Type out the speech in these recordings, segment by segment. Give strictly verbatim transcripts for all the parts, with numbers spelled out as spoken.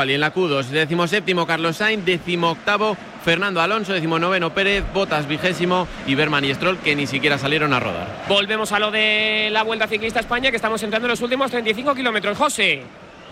Y en la Q dos, decimoséptimo Carlos Sainz, decimoctavo Fernando Alonso, decimonoveno Pérez, Bottas vigésimo y Berman y Stroll, que ni siquiera salieron a rodar. Volvemos a lo de la Vuelta Ciclista a España, que estamos entrando en los últimos treinta y cinco kilómetros. José.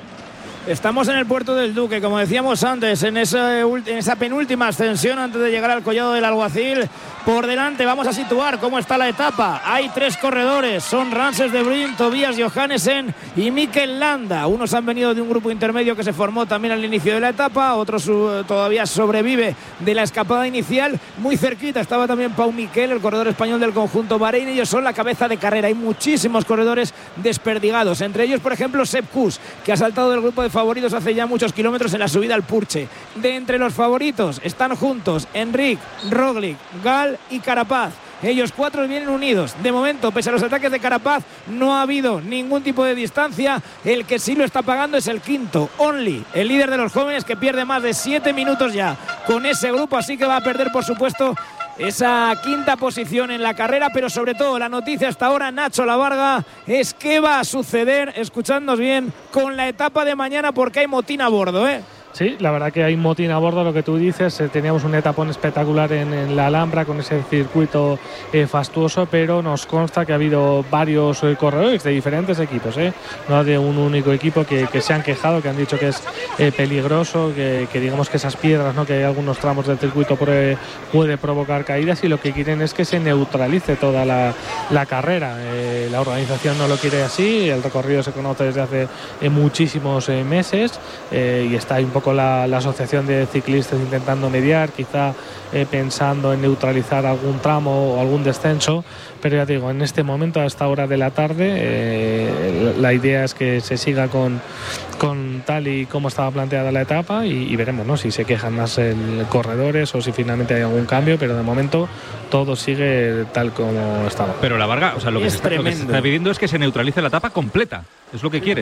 Estamos en el Puerto del Duque, como decíamos antes, en esa, en esa penúltima ascensión antes de llegar al Collado del Alguacil. Por delante vamos a situar cómo está la etapa. Hay tres corredores, son Rances de Bruyne, Tobias Johannesen y Mikel Landa. Unos han venido de un grupo intermedio que se formó también al inicio de la etapa, otros uh, todavía sobrevive de la escapada inicial. Muy cerquita estaba también Pau Miquel, el corredor español del conjunto Bahrein. Ellos son la cabeza de carrera. Hay muchísimos corredores desperdigados, entre ellos, por ejemplo, Sepp Kuss, que ha saltado del grupo de favoritos hace ya muchos kilómetros en la subida al Purche. De entre los favoritos están juntos Enric, Roglic, Gal y Carapaz. Ellos cuatro vienen unidos. De momento, pese a los ataques de Carapaz, no ha habido ningún tipo de distancia. El que sí lo está pagando es el quinto, Only, el líder de los jóvenes, que pierde más de siete minutos ya con ese grupo, así que va a perder, por supuesto, esa quinta posición en la carrera. Pero sobre todo la noticia hasta ahora, Nacho Lavarga, es qué va a suceder, escuchadnos bien, con la etapa de mañana, porque hay motín a bordo, ¿eh? Sí, la verdad que hay motín a bordo, lo que tú dices. Eh, teníamos un etapón espectacular en, en la Alhambra con ese circuito eh, fastuoso, pero nos consta que ha habido varios eh, corredores de diferentes equipos, eh, no de un único equipo, que, que se han quejado, que han dicho que es eh, peligroso, que, que digamos que esas piedras, ¿no?, que hay algunos tramos del circuito puede, puede provocar caídas, y lo que quieren es que se neutralice toda la, la carrera. Eh, la organización no lo quiere así, el recorrido se conoce desde hace eh, muchísimos eh, meses eh, y está ahí un poco La, la asociación de ciclistas intentando mediar, quizá eh, pensando en neutralizar algún tramo o algún descenso, pero ya digo, en este momento, a esta hora de la tarde, eh, la, la idea es que se siga con, con tal y como estaba planteada la etapa, y, y veremos, ¿no?, si se quejan más el corredores o si finalmente hay algún cambio, pero de momento todo sigue tal como estaba. Pero la Varga, o sea, lo que, es se está, lo que se está pidiendo es que se neutralice la etapa completa, es lo que quieren.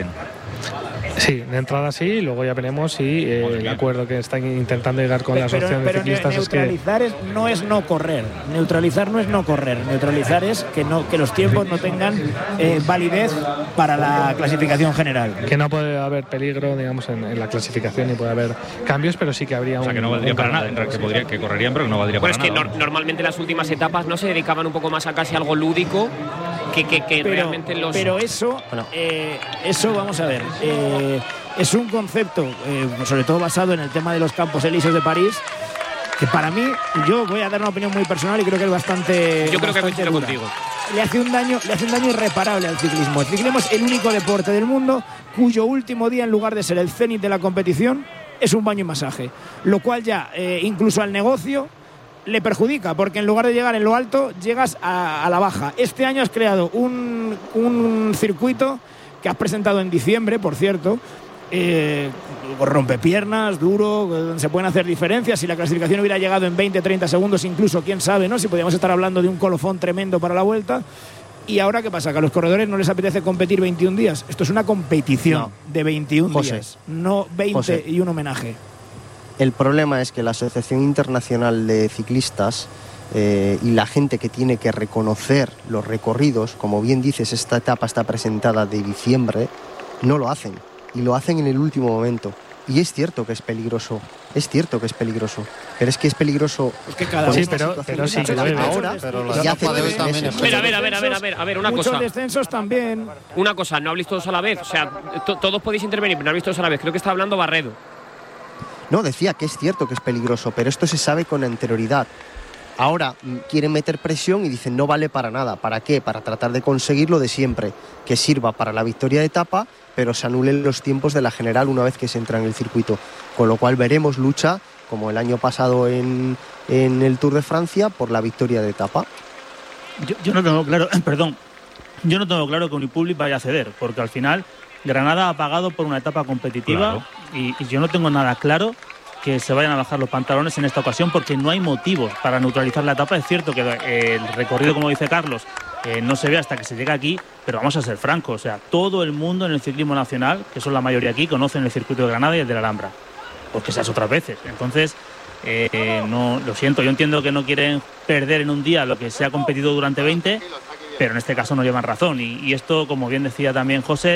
Sí, de entrada sí, luego ya veremos si eh, el acuerdo que están intentando llegar con pero, la asociación pero de ciclistas es que... neutralizar es, no es no correr, neutralizar no es no correr, neutralizar es que no que los tiempos no tengan eh, validez para la clasificación general. Que no puede haber peligro, digamos, en, en la clasificación, y puede haber cambios, pero sí que habría un... O sea, que no valdría para nada, que, podría, que correrían, pero que no valdría pues para es que nada. No, normalmente las últimas etapas no se dedicaban un poco más a casi algo lúdico, que, que, que pero, realmente los... Pero eso, bueno. eh, eso vamos a ver... Eh, es un concepto, eh, sobre todo basado en el tema de los Campos Elíseos de París, que para mí, yo voy a dar una opinión muy personal y creo que es bastante... Yo creo que bastante coincido dura. contigo. Le hace un daño, le hace un daño irreparable al ciclismo. El ciclismo es el único deporte del mundo cuyo último día, en lugar de ser el cenit de la competición, es un baño y masaje. Lo cual ya, eh, incluso al negocio, le perjudica, porque en lugar de llegar en lo alto, llegas a, a la baja. Este año has creado un, un circuito que has presentado en diciembre, por cierto, Eh, rompepiernas, duro, donde se pueden hacer diferencias. Si la clasificación hubiera llegado en veinte, treinta segundos, incluso, quién sabe, ¿no?, si podíamos estar hablando de un colofón tremendo para la vuelta. Y ahora, ¿qué pasa? Que a los corredores no les apetece competir veintiún días. Esto es una competición no. de veintiún José, días, no veinte José. Y un homenaje. El problema es que la Asociación Internacional de Ciclistas eh, y la gente que tiene que reconocer los recorridos, como bien dices, esta etapa está presentada de diciembre, no lo hacen. Y lo hacen en el último momento. Y es cierto que es peligroso. Es cierto que es peligroso. Pero es que es peligroso. Es que cada sí, pero, pero sí, pero ahora. Pero la etapa de hoy también es. A ver, a ver, a ver, a ver, a ver, a ver, una muchos cosa. Muchos descensos también. Una cosa, no habléis todos a la vez. O sea, to todos podéis intervenir, pero no habléis todos a la vez. Creo que está hablando Barredo. No, decía que es cierto que es peligroso, pero esto se sabe con anterioridad. Ahora quieren meter presión y dicen no vale para nada. ¿Para qué? Para tratar de conseguir lo de siempre, que sirva para la victoria de etapa, pero se anulen los tiempos de la general una vez que se entra en el circuito. Con lo cual veremos lucha, como el año pasado en, en el Tour de Francia, por la victoria de etapa. Yo, yo no tengo claro, perdón, yo no tengo claro que Unipublic vaya a ceder, porque al final Granada ha pagado por una etapa competitiva. Claro. y, y yo no tengo nada claro que se vayan a bajar los pantalones en esta ocasión, porque no hay motivos para neutralizar la etapa. Es cierto que eh, el recorrido, como dice Carlos, eh, no se ve hasta que se llega aquí, pero vamos a ser francos, o sea, todo el mundo en el ciclismo nacional, que son la mayoría aquí, conocen el circuito de Granada y el de la Alhambra, porque esas otras veces. Entonces, eh, no, lo siento, yo entiendo que no quieren perder en un día lo que se ha competido durante veinte, pero en este caso no llevan razón. Y, y esto, como bien decía también José,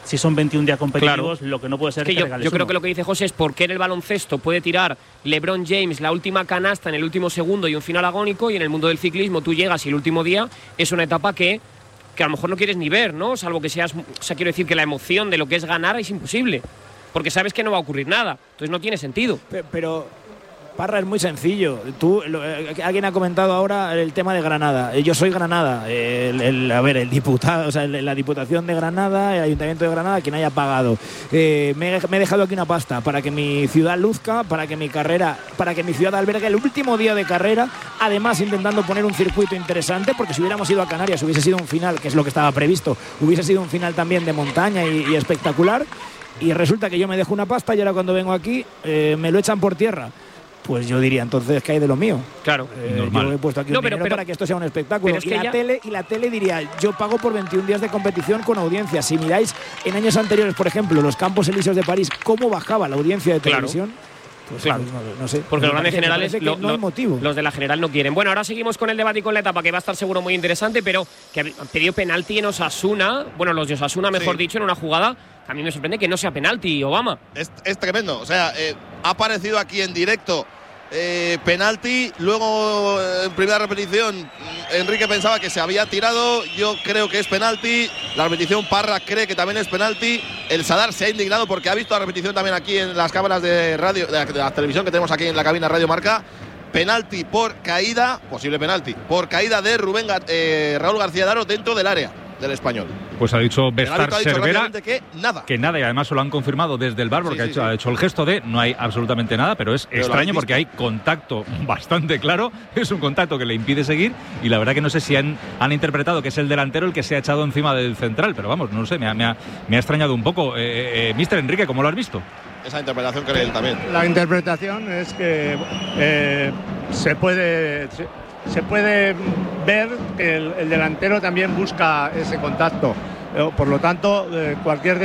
si son veintiún días competitivos, claro. Lo que no puede ser es que, que yo, yo creo uno. que lo que dice José es por qué en el baloncesto puede tirar LeBron James la última canasta en el último segundo y un final agónico, y en el mundo del ciclismo tú llegas y el último día es una etapa que, que a lo mejor no quieres ni ver, ¿no? Salvo que seas, o sea, quiero decir que la emoción de lo que es ganar es imposible, porque sabes que no va a ocurrir nada, entonces no tiene sentido. Pero, pero Parra, es muy sencillo. Tú, lo, eh, alguien ha comentado ahora el tema de Granada. Yo soy Granada. El, el, a ver, el diputado, o sea, el, la Diputación de Granada, el Ayuntamiento de Granada, quien haya pagado. Eh, me, me he dejado aquí una pasta para que mi ciudad luzca, para que mi carrera, para que mi ciudad albergue el último día de carrera. Además, intentando poner un circuito interesante, porque si hubiéramos ido a Canarias hubiese sido un final, que es lo que estaba previsto, hubiese sido un final también de montaña y, y espectacular. Y resulta que yo me dejo una pasta y ahora cuando vengo aquí eh, me lo echan por tierra. Pues yo diría entonces que hay de lo mío. Claro, eh, yo he puesto aquí no, un pero, dinero pero, para que esto sea un espectáculo. Es y, que la ya... tele, y la tele diría, yo pago por veintiún días de competición con audiencia. Si miráis en años anteriores, por ejemplo, los Campos Elíseos de París, cómo bajaba la audiencia de televisión. Claro. Pues, claro. pues no, no sé. Porque los grandes generales lo, no hay motivo. Los de la general no quieren. Bueno, ahora seguimos con el debate y con la etapa, que va a estar seguro muy interesante, pero que han pedido penalti en Osasuna. Bueno, los de Osasuna, mejor sí. dicho, en una jugada. A mí me sorprende que no sea penalti, Obama. Es, es tremendo. O sea, eh, ha aparecido aquí en directo eh, penalti. Luego, en primera repetición, Enrique pensaba que se había tirado. Yo creo que es penalti. La repetición, Parra cree que también es penalti. El Sadar se ha indignado porque ha visto la repetición también aquí en las cámaras de radio, de la, de la televisión que tenemos aquí en la cabina Radio Marca. Penalti por caída, posible penalti, por caída de Rubén eh, Raúl García Daro dentro del área del Español. Pues ha dicho Bestar Cervera que nada. Que nada, y además se lo han confirmado desde el V A R porque sí, sí, ha, hecho, sí. ha hecho el gesto de no hay absolutamente nada, pero es pero extraño porque hay contacto bastante claro, es un contacto que le impide seguir y la verdad que no sé si han, han interpretado que es el delantero el que se ha echado encima del central, pero vamos, no lo sé, me ha, me ha, me ha extrañado un poco. Eh, eh, mister Enrique, ¿cómo lo has visto? Esa interpretación cree él también. La interpretación es que eh, se puede... Se, Se puede ver que el, el delantero también busca ese contacto. Por lo tanto, eh, cualquier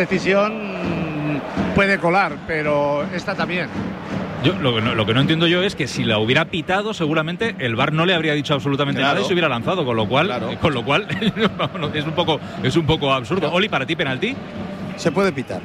decisión puede colar, pero esta también. Yo, lo, que no, lo que no entiendo yo es que si la hubiera pitado, seguramente el V A R no le habría dicho absolutamente claro. nada y se hubiera lanzado, con lo cual, claro. con lo cual es un poco, es un poco absurdo. Claro. Oli, ¿para ti penalti? Se puede pitar.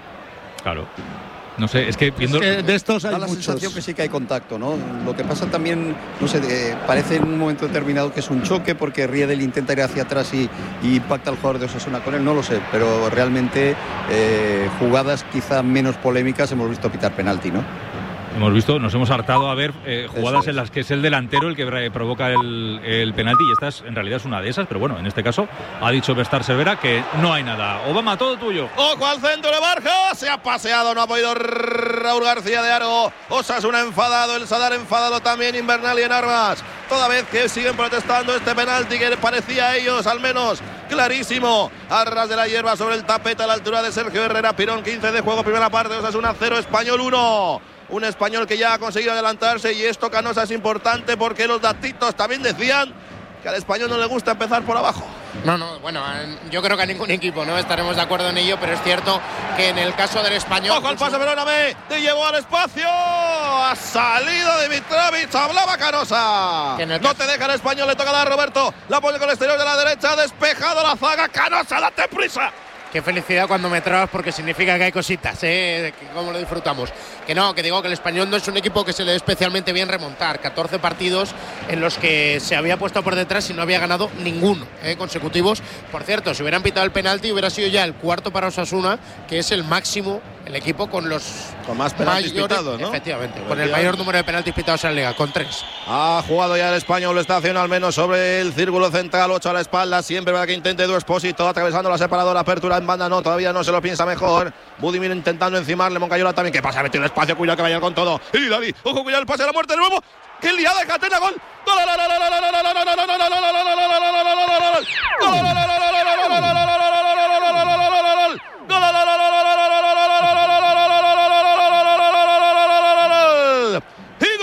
Claro. No sé, es que viendo... Es que de estos hay da la muchos. sensación que sí que hay contacto, ¿no? Lo que pasa también, no sé, eh, parece en un momento determinado que es un choque porque Riedel intenta ir hacia atrás y, y impacta al jugador de Osasuna con él, no lo sé, pero realmente eh, jugadas quizá menos polémicas hemos visto pitar penalti, ¿no? Hemos visto, nos hemos hartado a ver eh, jugadas es. en las que es el delantero el que provoca el, el penalti y esta es, en realidad es una de esas, pero bueno, en este caso ha dicho Bestar Cervera que no hay nada. Obama, todo tuyo. Ojo al centro de Barja, se ha paseado, no ha podido Raúl García de Aro. Osasuna enfadado, el Sadar enfadado también, Invernal y en armas. Toda vez que siguen protestando este penalti que parecía a ellos al menos clarísimo. Arras de la hierba sobre el tapete a la altura de Sergio Herrera. Pirón, quince de juego, primera parte, Osasuna cero, Español uno. Un Español que ya ha conseguido adelantarse y esto, Canosa, es importante porque los datitos también decían que al Español no le gusta empezar por abajo. No, no, bueno, yo creo que a ningún equipo no estaremos de acuerdo en ello, pero es cierto que en el caso del Español... ¡Ojo al pase, perdóname! ¡Te llevó al espacio! ¡Ha salido Dimitrovic! ¡Hablaba Canosa! No caso... te deja el Español, le toca dar a Roberto. La pone con el exterior de la derecha, ha despejado la zaga. ¡Canosa, date prisa! Qué felicidad cuando me trabas porque significa que hay cositas, ¿eh? Cómo lo disfrutamos. Que no, que digo que el Español no es un equipo que se le dé especialmente bien remontar. catorce partidos en los que se había puesto por detrás y no había ganado ninguno, ¿eh? consecutivos. Por cierto, si hubieran pitado el penalti hubiera sido ya el cuarto para Osasuna, que es el máximo, el equipo con los con más penaltis mayores, pitados, ¿no? Efectivamente, con el mayor número de penaltis pitados en la liga, con tres. Ha jugado ya el Español, lo está haciendo al menos sobre el círculo central, ocho a la espalda, siempre para que intente Edu Expósito, atravesando la separadora, apertura en banda, no, todavía no se lo piensa mejor. Budimir intentando encimarle, Moncayola también, que pasa, metió el espacio, cuidado que vaya con todo. Y Dani, ojo, cuidado el pase a la muerte de nuevo. ¡Qué liada de Catena! ¡Gol! ¡Gol! ¡Y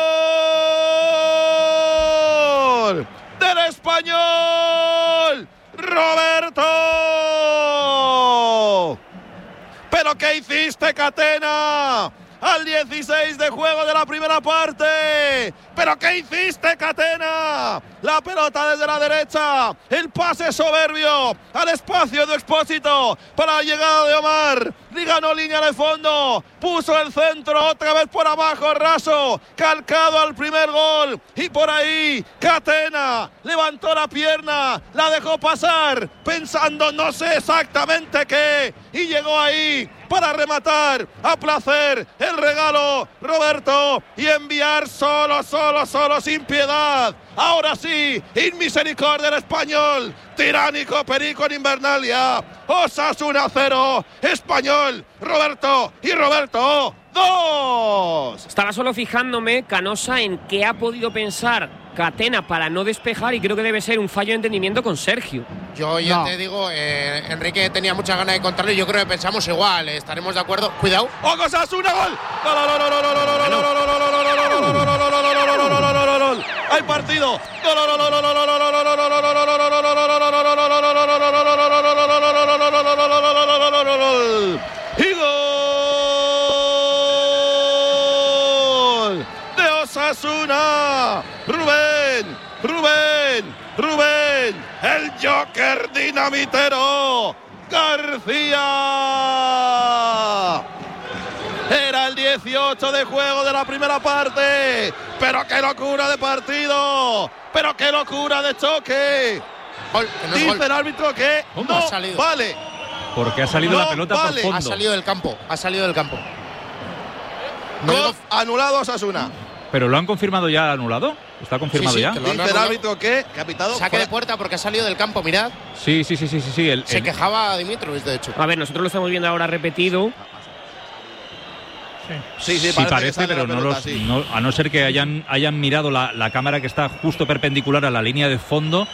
gol! ¡Del Español! ¡Roberto! ¿Pero qué hiciste, Catena? Al al dieciséis de juego de la primera parte. ¿Pero qué hiciste, Catena? La pelota desde la derecha, el pase soberbio al espacio de Expósito para la llegada de Omar. Y ganó línea de fondo, puso el centro otra vez por abajo, raso, calcado al primer gol. Y por ahí, Catena levantó la pierna, la dejó pasar, pensando no sé exactamente qué. Y llegó ahí para rematar a placer el regalo, Roberto, y enviar solo, solo, solo, sin piedad. Ahora sí, inmisericordia el español, tiránico Perico en Invernalia. Osasuna cero, Español, Roberto y Roberto dos. Estaba solo fijándome, Canosa, en qué ha podido pensar Catena para no despejar, y creo que debe ser un fallo de entendimiento con Sergio. Yo ya no. te digo, eh, Enrique tenía muchas ganas de contarlo y yo creo que pensamos igual, eh, estaremos de acuerdo. Cuidado. ¡Oh, Osasuna, gol! ¡Hay partido! ¡Y gol de Osasuna! ¡Rubén! ¡Rubén! ¡Rubén! ¡El Joker dinamitero! ¡García! Era el dieciocho de juego de la primera parte. ¡Pero qué locura de partido! ¡Pero qué locura de choque! Gol, que no es Dice gol. el árbitro que no ha salido. vale. Porque ha salido No la pelota vale. por Ha fondo. salido del campo, ha salido del campo. Gol anulado a Osasuna. ¿Pero lo han confirmado ya anulado? ¿Está confirmado Sí, sí, ya? que lo han Dice el anulado. árbitro que, que ha pitado Saque fuera. de puerta porque ha salido del campo, mirad. Sí, sí, sí, sí, sí. sí. El, Se el- quejaba Dimitrovic, de hecho. A ver, nosotros lo estamos viendo ahora repetido. Sí, sí, Sí, parece, parece, que sale pero la no pelota, los, sí. no- a no ser que hayan, hayan mirado la, la cámara que está justo perpendicular a la línea de fondo.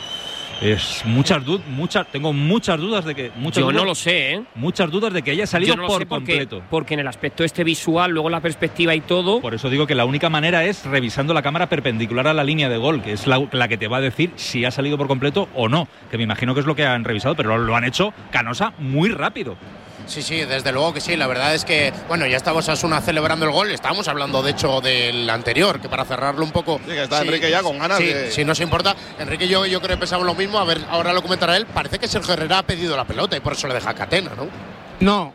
Es muchas dudas, muchas, tengo muchas dudas de que muchas Yo dudas, no lo sé, ¿eh? muchas dudas de que haya salido Yo no lo por sé porque, completo. porque en el aspecto este visual, luego la perspectiva y todo. Por eso digo que la única manera es revisando la cámara perpendicular a la línea de gol, que es la, la que te va a decir si ha salido por completo o no, que me imagino que es lo que han revisado, pero lo, lo han hecho Canosa muy rápido. Sí, sí, desde luego que sí. La verdad es que, bueno, ya estaba Osasuna celebrando el gol. Estábamos hablando, de hecho, del anterior, que para cerrarlo un poco. Sí, que está Enrique ya con ganas sí, de- Si no se importa, Enrique y yo, yo creo que pensamos lo mismo. A ver, ahora lo comentará él. Parece que Sergio Herrera ha pedido la pelota y por eso le deja a Catena, ¿no? No.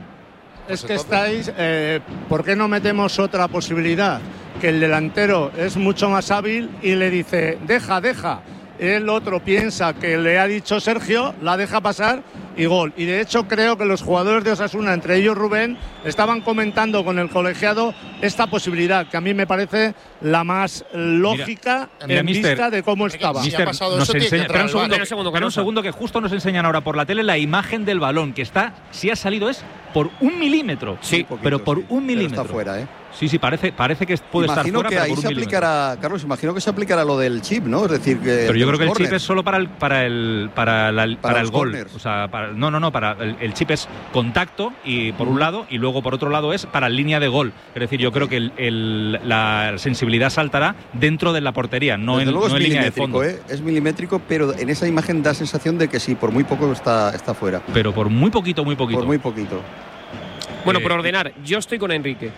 Pues Es que entonces- estáis. Eh, ¿Por qué no metemos otra posibilidad? Que el delantero es mucho más hábil y le dice, deja, deja. El otro piensa que le ha dicho Sergio, la deja pasar y gol. Y de hecho creo que los jugadores de Osasuna, entre ellos Rubén, estaban comentando con el colegiado esta posibilidad, que a mí me parece la más lógica mira, en mister, vista de cómo estaba. Si ha pasado nos eso, tiene que enseña, entrar espera un al segundo, VAR. un segundo, espera un Canosa. segundo, que justo nos enseñan ahora por la tele la imagen del balón, que está, si ha salido es por un milímetro. Sí, poquito, pero por sí. un Pero milímetro. está fuera, ¿eh? Sí, sí, parece, parece que puede Imagino estar fuera, que pero ahí por un se milímetro. aplicará, Carlos, imagino que se aplicará lo del chip, ¿no? Es decir, que. Pero yo creo de que los el chip corners. es solo para el para el para, la- para el los gol. corners. O sea, para- no, no, no, para el, el chip es contacto y por un lado y luego por otro lado es para línea de gol. Es decir, yo creo que el- el- la sensibilidad saltará dentro de la portería, no Desde en, luego no es en línea de milimétrico, fondo. ¿eh? Es milimétrico, pero en esa imagen da sensación de que sí, por muy poco está, está fuera. Pero por muy poquito, muy poquito. Por muy poquito. Bueno, Eh, por ordenar, yo estoy con Enrique.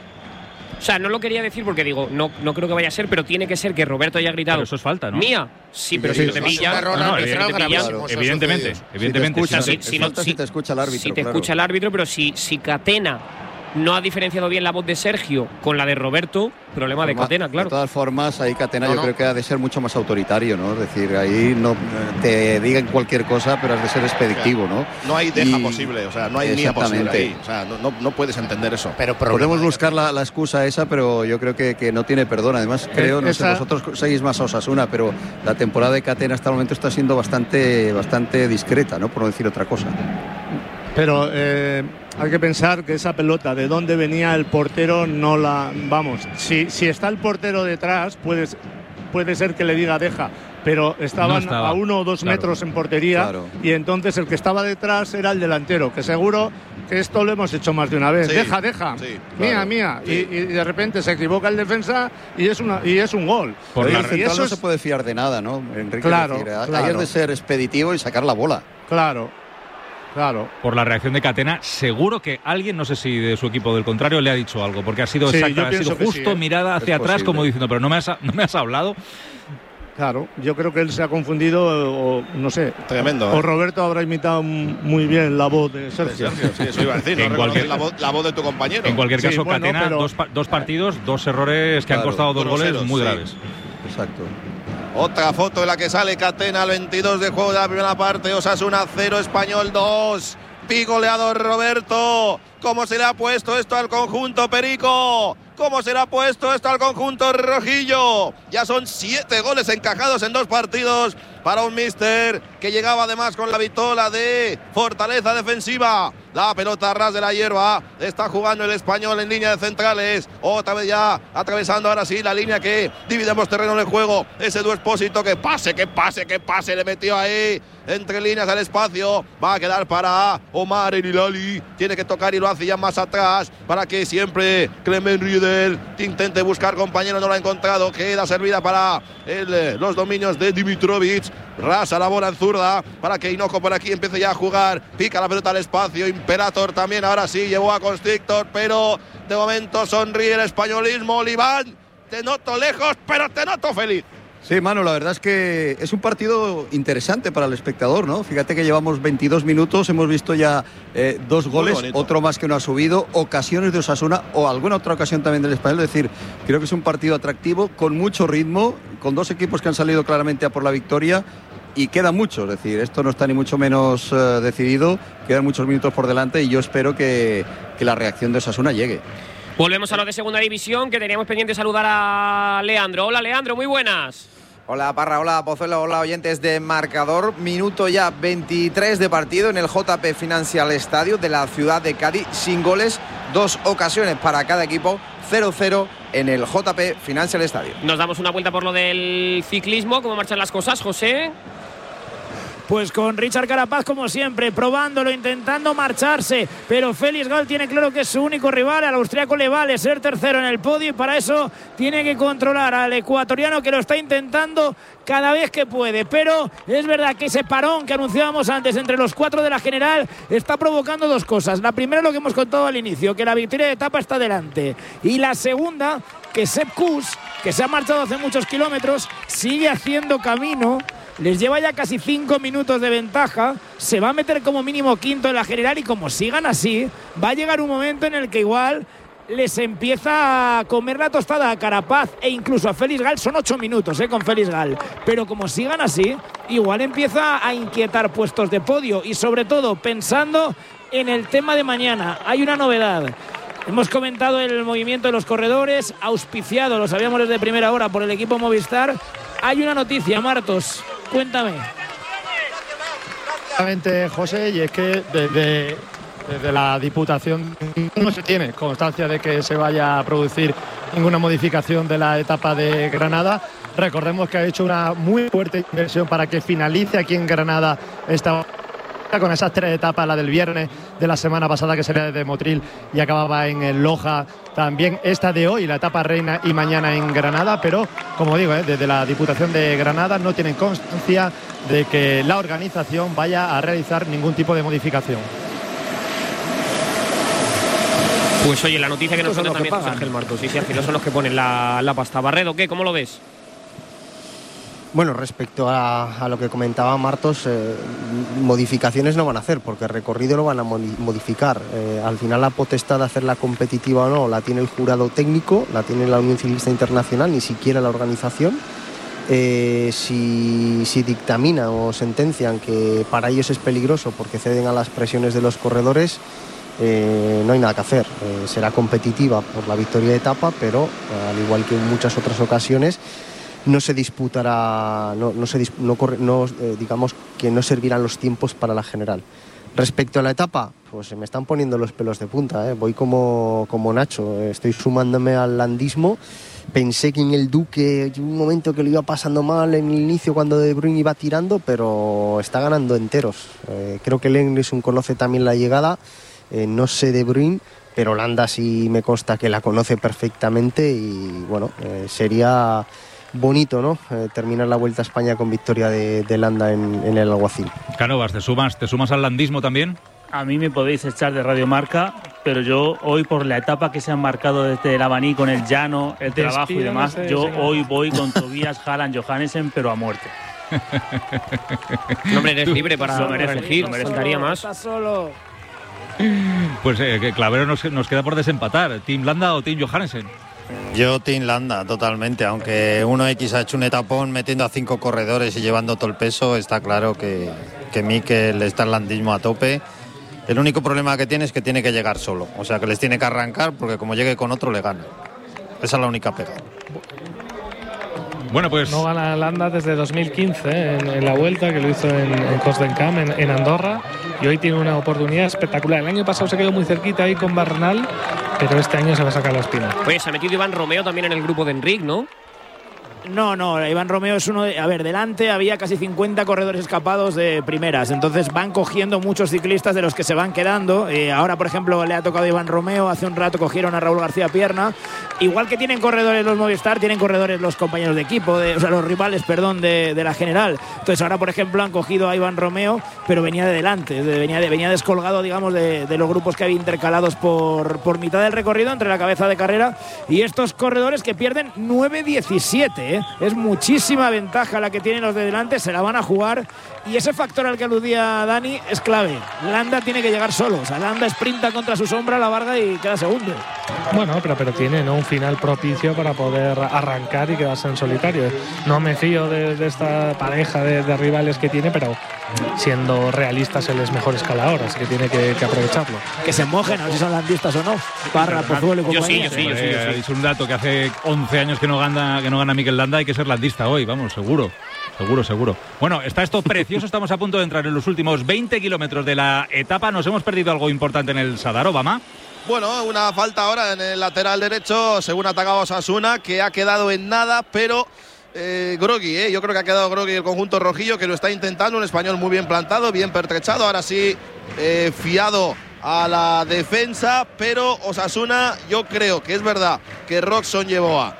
O sea, no lo quería decir porque digo, no, no creo que vaya a ser, pero tiene que ser que Roberto haya gritado. Pero eso es falta, ¿no? Mía. Sí, pero Sí, si no te sí, pilla. sí, error No, no, arbitral evidente- gravísimo, claro. esos Evidentemente, sucedidos. evidentemente. Si te escucha, sí, sí, es si no- falta si- si te escucha el árbitro. Si te claro. escucha el árbitro, pero si, si Catena no ha diferenciado bien la voz de Sergio con la de Roberto, problema de Forma- Catena, claro. De todas formas, ahí Catena No, yo no. creo que ha de ser mucho más autoritario, ¿no? Es decir, ahí no te digan cualquier cosa, pero has de ser expeditivo, ¿no? No hay deja Y- posible, o sea, no hay mía posible Exactamente. ahí. O sea, no, no, no puedes entender eso. Pero problema Podemos de buscar la, la excusa esa, pero yo creo que, que no tiene perdón. Además, creo, no sé, esa- vosotros seguís más a Osasuna, pero la temporada de Catena hasta el momento está siendo bastante, bastante discreta, ¿no? Por no decir otra cosa. Pero eh, hay que pensar que esa pelota, de dónde venía el portero, no la. Vamos, si, si está el portero detrás, puede, puede ser que le diga deja, pero estaban No estaba. a uno o dos Claro. metros en portería Claro. y entonces el que estaba detrás era el delantero, que seguro que esto lo hemos hecho más de una vez. Sí, deja, deja, sí, mía, claro. mía. Sí. Y, y de repente se equivoca el defensa y es, una, y es un gol. Por Pero la- el y central eso no es, se puede fiar de nada, ¿no, Enrique? Claro, Es decir, ahí claro. has de ser expeditivo y sacar la bola. claro. Claro. Por la reacción de Catena, seguro que alguien, no sé si de su equipo o del contrario, le ha dicho algo, porque ha sido Sí, exacta, yo ha pienso sido que justo sí, ¿eh? mirada hacia Es atrás, posible. como diciendo, pero no me has, no me has hablado. Claro, yo creo que él se ha confundido, o no sé. Tremendo, O ¿eh? Roberto habrá imitado muy bien la voz de Sergio. Sergio, sí, eso iba a decir. En No cualquier- reconoces la voz, la voz de tu compañero. En cualquier Sí, caso, bueno, Catena, pero- dos, pa- dos partidos, dos errores que han Claro, costado dos goles groseros, muy sí. graves. Exacto. Otra foto en la que sale Catena al veintidós de juego de la primera parte. Osasuna cero, Español dos. Pigoleado Roberto. ¿Cómo se le ha puesto esto al conjunto Perico? ¿Cómo se le ha puesto esto al conjunto rojillo? Ya son siete goles encajados en dos partidos para un míster que llegaba además con la vitola de fortaleza defensiva. La pelota a ras de la hierba. Está jugando el Español en línea de centrales. Otra vez ya atravesando ahora sí la línea que dividimos terreno en el juego. Ese Du Expósito que pase, que pase, que pase. Le metió ahí entre líneas al espacio. Va a quedar para Omar Elilali. Tiene que tocar y lo hace ya más atrás para que siempre Clement Riedel intente buscar compañero. No lo ha encontrado. Queda servida para el, los dominios de Dimitrovic. Rasa la bola en zurda para que Hinojo por aquí empiece ya a jugar. Pica la pelota al espacio. Imperator también ahora sí llevó a Constrictor, pero de momento sonríe el españolismo. Oliván, te noto lejos, pero te noto feliz. Sí, Manu, la verdad es que es un partido interesante para el espectador, ¿no? Fíjate que llevamos veintidós minutos, hemos visto ya eh, dos goles, otro más que no ha subido, ocasiones de Osasuna o alguna otra ocasión también del Español. Es decir, creo que es un partido atractivo, con mucho ritmo, con dos equipos que han salido claramente a por la victoria. Y queda mucho, es decir, esto no está ni mucho menos eh, decidido, quedan muchos minutos por delante y yo espero que, que la reacción de Osasuna llegue. Volvemos a lo de segunda división, que teníamos pendiente saludar a Leandro. Hola Leandro, muy buenas. Hola Parra, hola Pozuelo, hola oyentes de Marcador. Minuto ya veintitrés de partido en el J P Financial Stadium de la ciudad de Cádiz, sin goles, dos ocasiones para cada equipo, cero cero en el J P Financial Stadium. Nos damos una vuelta por lo del ciclismo, ¿cómo marchan las cosas, José? Pues con Richard Carapaz, como siempre, probándolo, intentando marcharse. Pero Félix Gal tiene claro que es su único rival. Al austriaco le vale ser tercero en el podio y para eso tiene que controlar al ecuatoriano, que lo está intentando cada vez que puede. Pero es verdad que ese parón que anunciábamos antes entre los cuatro de la general está provocando dos cosas. La primera, lo que hemos contado al inicio, que la victoria de etapa está delante. Y la segunda, que Sepp Kuss, que se ha marchado hace muchos kilómetros, sigue haciendo camino. Les lleva ya casi cinco minutos de ventaja, se va a meter como mínimo quinto en la general y como sigan así, va a llegar un momento en el que igual les empieza a comer la tostada a Carapaz e incluso a Félix Gal. Son ocho minutos eh, con Félix Gal, pero como sigan así, igual empieza a inquietar puestos de podio y sobre todo pensando en el tema de mañana. Hay una novedad. Hemos comentado el movimiento de los corredores, auspiciado, lo sabíamos desde primera hora, por el equipo Movistar. Hay una noticia, Martos, cuéntame. Exactamente, José, y es que desde, desde la Diputación no se tiene constancia de que se vaya a producir ninguna modificación de la etapa de Granada. Recordemos que ha hecho una muy fuerte inversión para que finalice aquí en Granada esta con esas tres etapas, la del viernes de la semana pasada que sería desde Motril y acababa en el Loja, también esta de hoy, la etapa reina, y mañana en Granada, pero como digo, eh, desde la Diputación de Granada no tienen constancia de que la organización vaya a realizar ningún tipo de modificación. Pues oye, la noticia que nos Estos cuenta son los también que José pagan. Ángel Martos, sí, sí, al final son los que ponen la, la pasta. Barredo, ¿qué? ¿Cómo lo ves? Bueno, respecto a, a lo que comentaba Martos, eh, modificaciones no van a hacer, porque el recorrido lo van a modi- modificar. Eh, al final la potestad de hacerla competitiva o no la tiene el jurado técnico, la tiene la Unión Ciclista Internacional, ni siquiera la organización. Eh, si, si dictaminan o sentencian que para ellos es peligroso porque ceden a las presiones de los corredores, eh, no hay nada que hacer. Eh, será competitiva por la victoria de etapa, pero eh, al igual que en muchas otras ocasiones, no se disputará, no, no se dis, no corre, no, eh, digamos que no servirán los tiempos para la general. Respecto a la etapa, pues se me están poniendo los pelos de punta, ¿eh? Voy como, como Nacho, estoy sumándome al landismo. Pensé que en el Duque, un momento que lo iba pasando mal en el inicio cuando De Bruyne iba tirando, pero está ganando enteros. Eh, creo que Lengrisson conoce también la llegada, eh, no sé De Bruyne, pero Landa sí me consta que la conoce perfectamente y bueno, eh, sería bonito, ¿no? Eh, terminar la Vuelta a España con victoria de, de Landa en, en el Alguacil. Cánovas, ¿te sumas, ¿te sumas al landismo también? A mí me podéis echar de Radio Marca, pero yo hoy, por la etapa que se han marcado desde el abanico en el llano, el Despido, trabajo y demás, no sé, yo señor. hoy voy con Tobias, Haaland, Johannesen, pero a muerte. No, hombre, eres libre para, Lo para merece, elegir, lo merece. faltaría más. Está solo. Pues eh, que Clavero nos, nos queda por desempatar. ¿Team Landa o Team Johannesen? Yo Team Landa, totalmente. Aunque uno equis ha hecho un etapón metiendo a cinco corredores y llevando todo el peso, está claro que, que Mikel está el landismo a tope. El único problema que tiene es que tiene que llegar solo. O sea, que les tiene que arrancar porque como llegue con otro le gana. Esa es la única pega. Bueno, pues No gana Landa desde dos mil quince eh, en, en la vuelta, que lo hizo en, en Cosdencamp, en, en Andorra, y hoy tiene una oportunidad espectacular. El año pasado se quedó muy cerquita ahí con Bernal, pero este año se va a sacar la espina. Oye, se ha metido Iván Romeo también en el grupo de Enric, ¿no? No, no, Iván Romeo es uno de... A ver, delante había casi cincuenta corredores escapados de primeras, entonces van cogiendo muchos ciclistas de los que se van quedando. Eh, ahora, por ejemplo, le ha tocado a Iván Romeo, hace un rato cogieron a Raúl García Pierna. Igual que tienen corredores los Movistar, tienen corredores los compañeros de equipo, de, o sea, los rivales, perdón, de, de la general. Entonces ahora, por ejemplo, han cogido a Iván Romeo, pero venía de delante, de, venía, de, venía descolgado, digamos, de, de los grupos que había intercalados por, por mitad del recorrido entre la cabeza de carrera y estos corredores que pierden nueve diecisiete. ¿eh? Es muchísima ventaja la que tienen los de delante, se la van a jugar, y ese factor al que aludía Dani es clave. Landa tiene que llegar solo, o sea, Landa sprinta contra su sombra, la Varga, y queda segundo. Bueno, pero, pero tiene, ¿no?, un final propicio para poder arrancar y quedarse en solitario. No me fío de, de esta pareja de, de rivales que tiene, pero siendo realistas, él es mejor escalador, así que tiene que, que aprovecharlo. Que se mojen, a ver si son landistas o no. Parra, Pozuelo y compañía. yo sí, yo sí, yo sí. Es un dato que hace once años que no gana, que no gana Mikel Landa, hay que ser landista hoy, vamos, seguro. Seguro, seguro. Bueno, está esto precioso, estamos a punto de entrar en los últimos veinte kilómetros de la etapa. Nos hemos perdido algo importante en el Sadar, Obama. Bueno, una falta ahora en el lateral derecho, según atacaba Osasuna, que ha quedado en nada, pero eh, groggy, eh. yo creo que ha quedado groggy el conjunto rojillo, que lo está intentando, un español muy bien plantado, bien pertrechado, ahora sí eh, fiado a la defensa, pero Osasuna, yo creo que es verdad que Roxon Yeboah,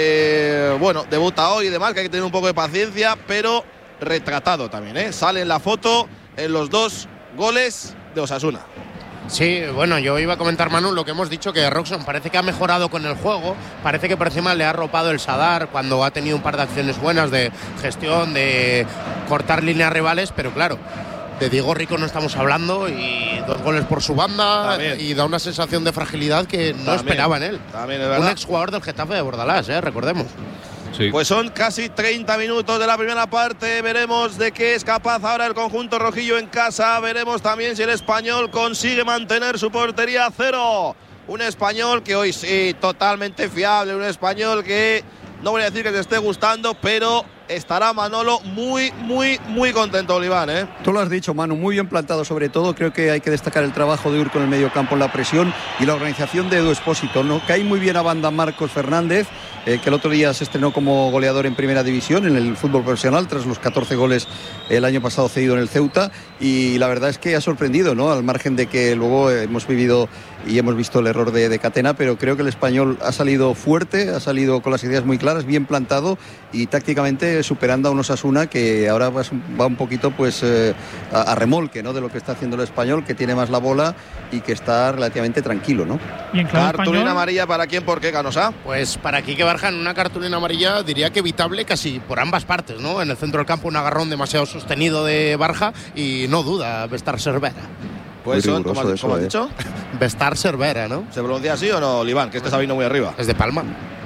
eh, bueno, debuta hoy y demás, que hay que tener un poco de paciencia, pero retratado también, ¿eh? Sale en la foto en los dos goles de Osasuna. Sí, bueno, yo iba a comentar, Manu, lo que hemos dicho, que Roxon parece que ha mejorado con el juego, parece que por encima le ha arropado el Sadar cuando ha tenido un par de acciones buenas de gestión, de cortar líneas rivales, pero claro, de Diego Rico no estamos hablando, y dos goles por su banda, también. Y da una sensación de fragilidad que no también esperaba en él. También es verdad. Un exjugador del Getafe de Bordalás, ¿eh? Recordemos. Sí. Pues son casi treinta minutos de la primera parte. Veremos de qué es capaz ahora el conjunto rojillo en casa. Veremos también si el Español consigue mantener su portería a cero. Un Español que hoy sí, totalmente fiable. Un Español que no voy a decir que te esté gustando, pero estará Manolo muy, muy, muy contento, Oliván, ¿eh? Tú lo has dicho, Manu, muy bien plantado sobre todo. Creo que hay que destacar el trabajo de Urco en el medio campo en la presión y la organización de Edu Expósito, ¿no? Cae muy bien a banda Marcos Fernández, eh, que el otro día se estrenó como goleador en primera división en el fútbol profesional tras los catorce goles el año pasado cedido en el Ceuta, y la verdad es que ha sorprendido, ¿no? Al margen de que luego hemos vivido y hemos visto el error de, de Catena, pero creo que el Español ha salido fuerte, ha salido con las ideas muy claras, bien plantado y tácticamente superando a un Osasuna que ahora va, va un poquito pues eh, a, a remolque, ¿no?, de lo que está haciendo el Español, que tiene más la bola y que está relativamente tranquilo, ¿no? Y en clave Cartulina español, amarilla para quién, por qué, Canosa. Pues para Quique Barjan, una cartulina amarilla diría que evitable casi por ambas partes, ¿no? En el centro del campo un agarrón demasiado sostenido de Barja y no duda Vestar Cervera. Pues son, ¿cómo, has, eso, ¿cómo has eh. dicho? Vestar Cervera, ¿no? ¿Se pronuncia así o no, Oliván? Que este está vino muy arriba. Es de Palma.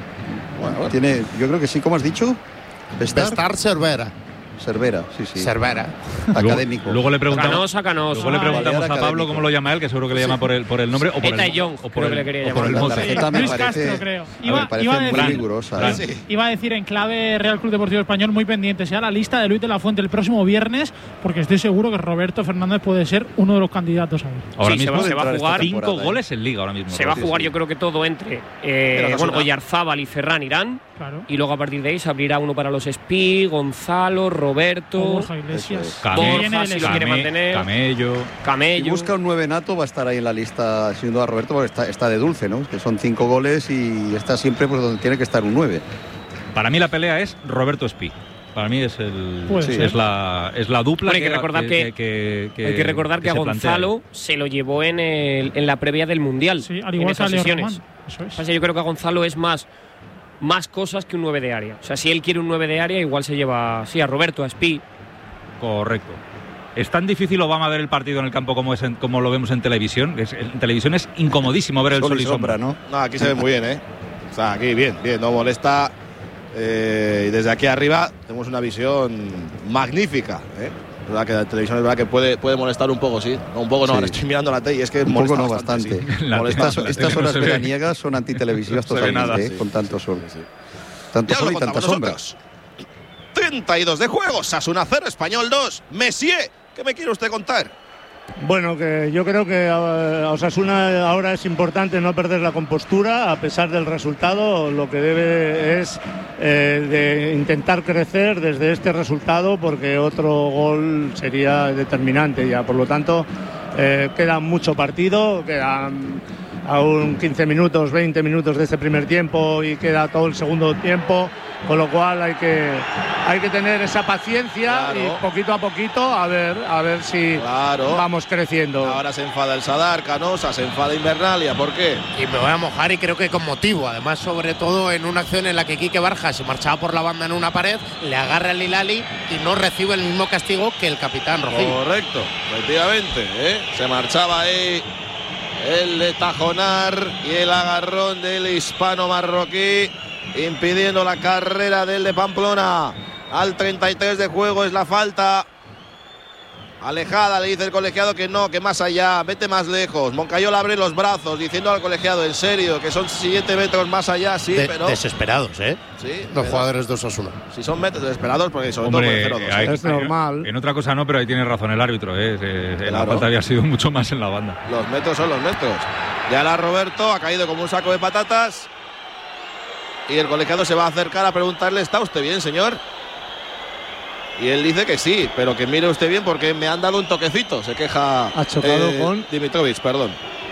Bueno, Tiene, yo creo que sí, ¿cómo has dicho? Vestar, Vestar Cervera. Cervera, sí, sí. Cervera. Académico. Luego, luego le preguntamos, Canosa, Canosa. luego le preguntamos Balear a Pablo académico. cómo lo llama él, que seguro que le llama por el, por el nombre o por Eta el, Young, o por creo el, que le quería o por el llamar. mote. La tarjeta me Luis parece, Castro, creo. a Iba- ver, parece iba a muy decir- rigurosa. Fran. ¿eh? sí. Iba a decir en clave Real Club Deportivo Español, muy pendiente sea la lista de Luis de la Fuente el próximo viernes, porque estoy seguro que Roberto Fernández puede ser uno de los candidatos a ver. Ahora Sí, se mismo va- se va a entrar esta jugar cinco temporada, ¿eh? goles en Liga ahora mismo. Se va a Sí, jugar, sí. yo creo que todo entre Pero eh, Osasuna. bueno, Oyarzábal y Ferran irán, Claro. y luego a partir de ahí se abrirá uno para los Spi, Gonzalo, O Roberto, Borja Iglesias. Eso es. Came- Viene Borja de si lo lesión. quiere Came- mantener, Camello. Si Camello. busca un nueve nato, va a estar ahí en la lista, sin duda, Roberto, porque está, está de dulce, ¿no? Que son cinco goles y está siempre pues donde tiene que estar un nueve. Para mí la pelea es Roberto Espí. Para mí es el Pues sí, sí. es la es la dupla Bueno, hay que que, recordar que, que, que- hay que recordar que, que a se plantea. Gonzalo se lo llevó en, el, en la previa del Mundial. Sí, al en igual que esas a Leo sesiones. Román. Eso es. O sea, yo creo que a Gonzalo es más, más cosas que un nueve de área. O sea, si él quiere un nueve de área, igual se lleva sí, a Roberto, a Spi. Correcto. ¿Es tan difícil Obama ver el partido en el campo como, es en- como lo vemos en televisión? Es- en televisión es incomodísimo ver el sol, y sombra, ¿no? No, aquí se ve muy bien, ¿eh? O sea, aquí bien, bien, no molesta. Eh, y desde aquí arriba tenemos una visión magnífica, ¿eh? Es verdad que la televisión es verdad que puede, puede molestar un poco, sí. No, un poco no, Sí. ahora estoy mirando la tele y es que Un molesta poco no, bastante. bastante. sí. La- Molesta estas, bastante. estas horas veraniegas son antitelevisivas No se ve totalmente, nada, ¿eh? sí. Con tanto sol. Tanto Ya os sol lo y tanta contamos sombra. nosotros. treinta y dos de juego, Osasuna cero, Español dos. Messier, ¿qué me quiere usted contar? Bueno, que yo creo que a Osasuna ahora es importante no perder la compostura a pesar del resultado. Lo que debe es eh, de intentar crecer desde este resultado porque otro gol sería determinante ya. Por lo tanto, eh, queda mucho partido, quedan aún quince minutos, veinte minutos de este primer tiempo y queda todo el segundo tiempo. Con lo cual hay que, hay que tener esa paciencia Claro. y poquito a poquito a ver, a ver si vamos creciendo. Ahora se enfada el Sadar, Canosa, se enfada Invernalia, ¿por qué? Y me voy a mojar y creo que con motivo. Además, sobre todo en una acción en la que Quique Barja se marchaba por la banda en una pared, le agarra el Hilali y no recibe el mismo castigo que el capitán Rocío. Correcto, efectivamente, ¿eh? Se marchaba ahí el de Tajonar y el agarrón del hispano marroquí, impidiendo la carrera del de Pamplona. Al treinta y tres de juego es la falta. Alejada, le dice el colegiado que no, que más allá, vete más lejos. Moncayola abre los brazos diciendo al colegiado, en serio, que son siete metros más allá, sí, De- pero... Desesperados, ¿eh? Sí, Los pero- jugadores de Osasuna. Si son metros desesperados, porque sobre Hombre, todo por el cero dos. hay- ¿eh? hay- En otra cosa no, pero ahí tiene razón el árbitro. ¿eh? Eh, La Claro. falta había sido mucho más en la banda. Los metros son los metros. Ya la Roberto ha caído como un saco de patatas. Y el colegiado se va a acercar a preguntarle, ¿está usted bien, señor? Y él dice que sí, pero que mire usted bien porque me han dado un toquecito. Se queja Ha chocado eh, con- Dimitrovic, perdón.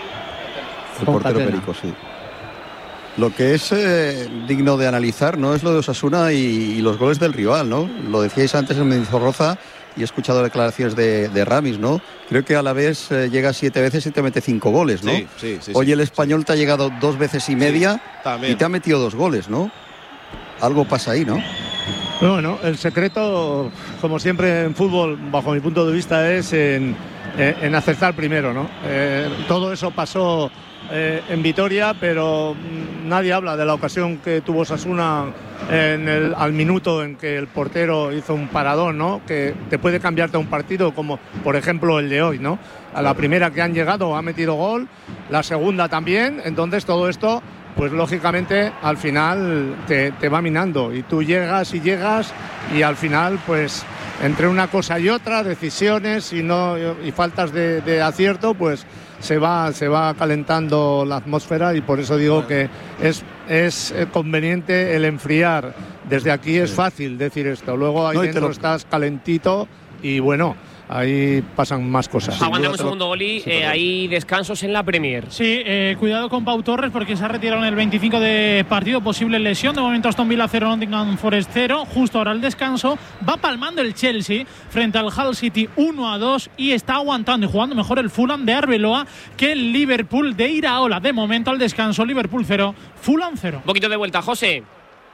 El Con portero Catena. Perico, sí. Lo que es eh, digno de analizar no es lo de Osasuna y, y los goles del rival, ¿no? Lo decíais antes en Mendizorroza y he escuchado declaraciones de, de Ramis, ¿no? Creo que a la vez eh, llega siete veces y te mete cinco goles, ¿no? Sí, sí, sí, Hoy sí, el español te ha llegado dos veces y media también. y te ha metido dos goles, ¿no? Algo pasa ahí, ¿no? Bueno, el secreto, como siempre en fútbol, bajo mi punto de vista, es en, en- en acertar primero, ¿no? Eh, todo eso pasó eh, en Vitoria, pero mm, nadie habla de la ocasión que tuvo Osasuna en el, al minuto en que el portero hizo un paradón, ¿no? Que te puede cambiarte un partido, como por ejemplo el de hoy, ¿no? A la primera que han llegado ha metido gol, la segunda también, entonces todo esto pues lógicamente al final te, te va minando y tú llegas y llegas y al final pues entre una cosa y otra, decisiones y no y faltas de, de acierto, pues se va se va calentando la atmósfera y por eso digo que es es eh, conveniente el enfriar. Desde aquí es fácil decir esto, luego ahí No, y te dentro lo- estás calentito y bueno, ahí pasan más cosas. Aguantamos un segundo, Oli. Eh, hay descansos en la Premier. Sí, eh, cuidado con Pau Torres porque se ha retirado en el veinticinco de partido, posible lesión. De momento Aston Villa cero, Nottingham Forest cero. Justo ahora el descanso. Va palmando el Chelsea frente al Hull City uno a dos y está aguantando y jugando mejor el Fulham de Arbeloa que el Liverpool de Iraola. De momento al descanso Liverpool cero, Fulham cero. Un poquito de vuelta, José.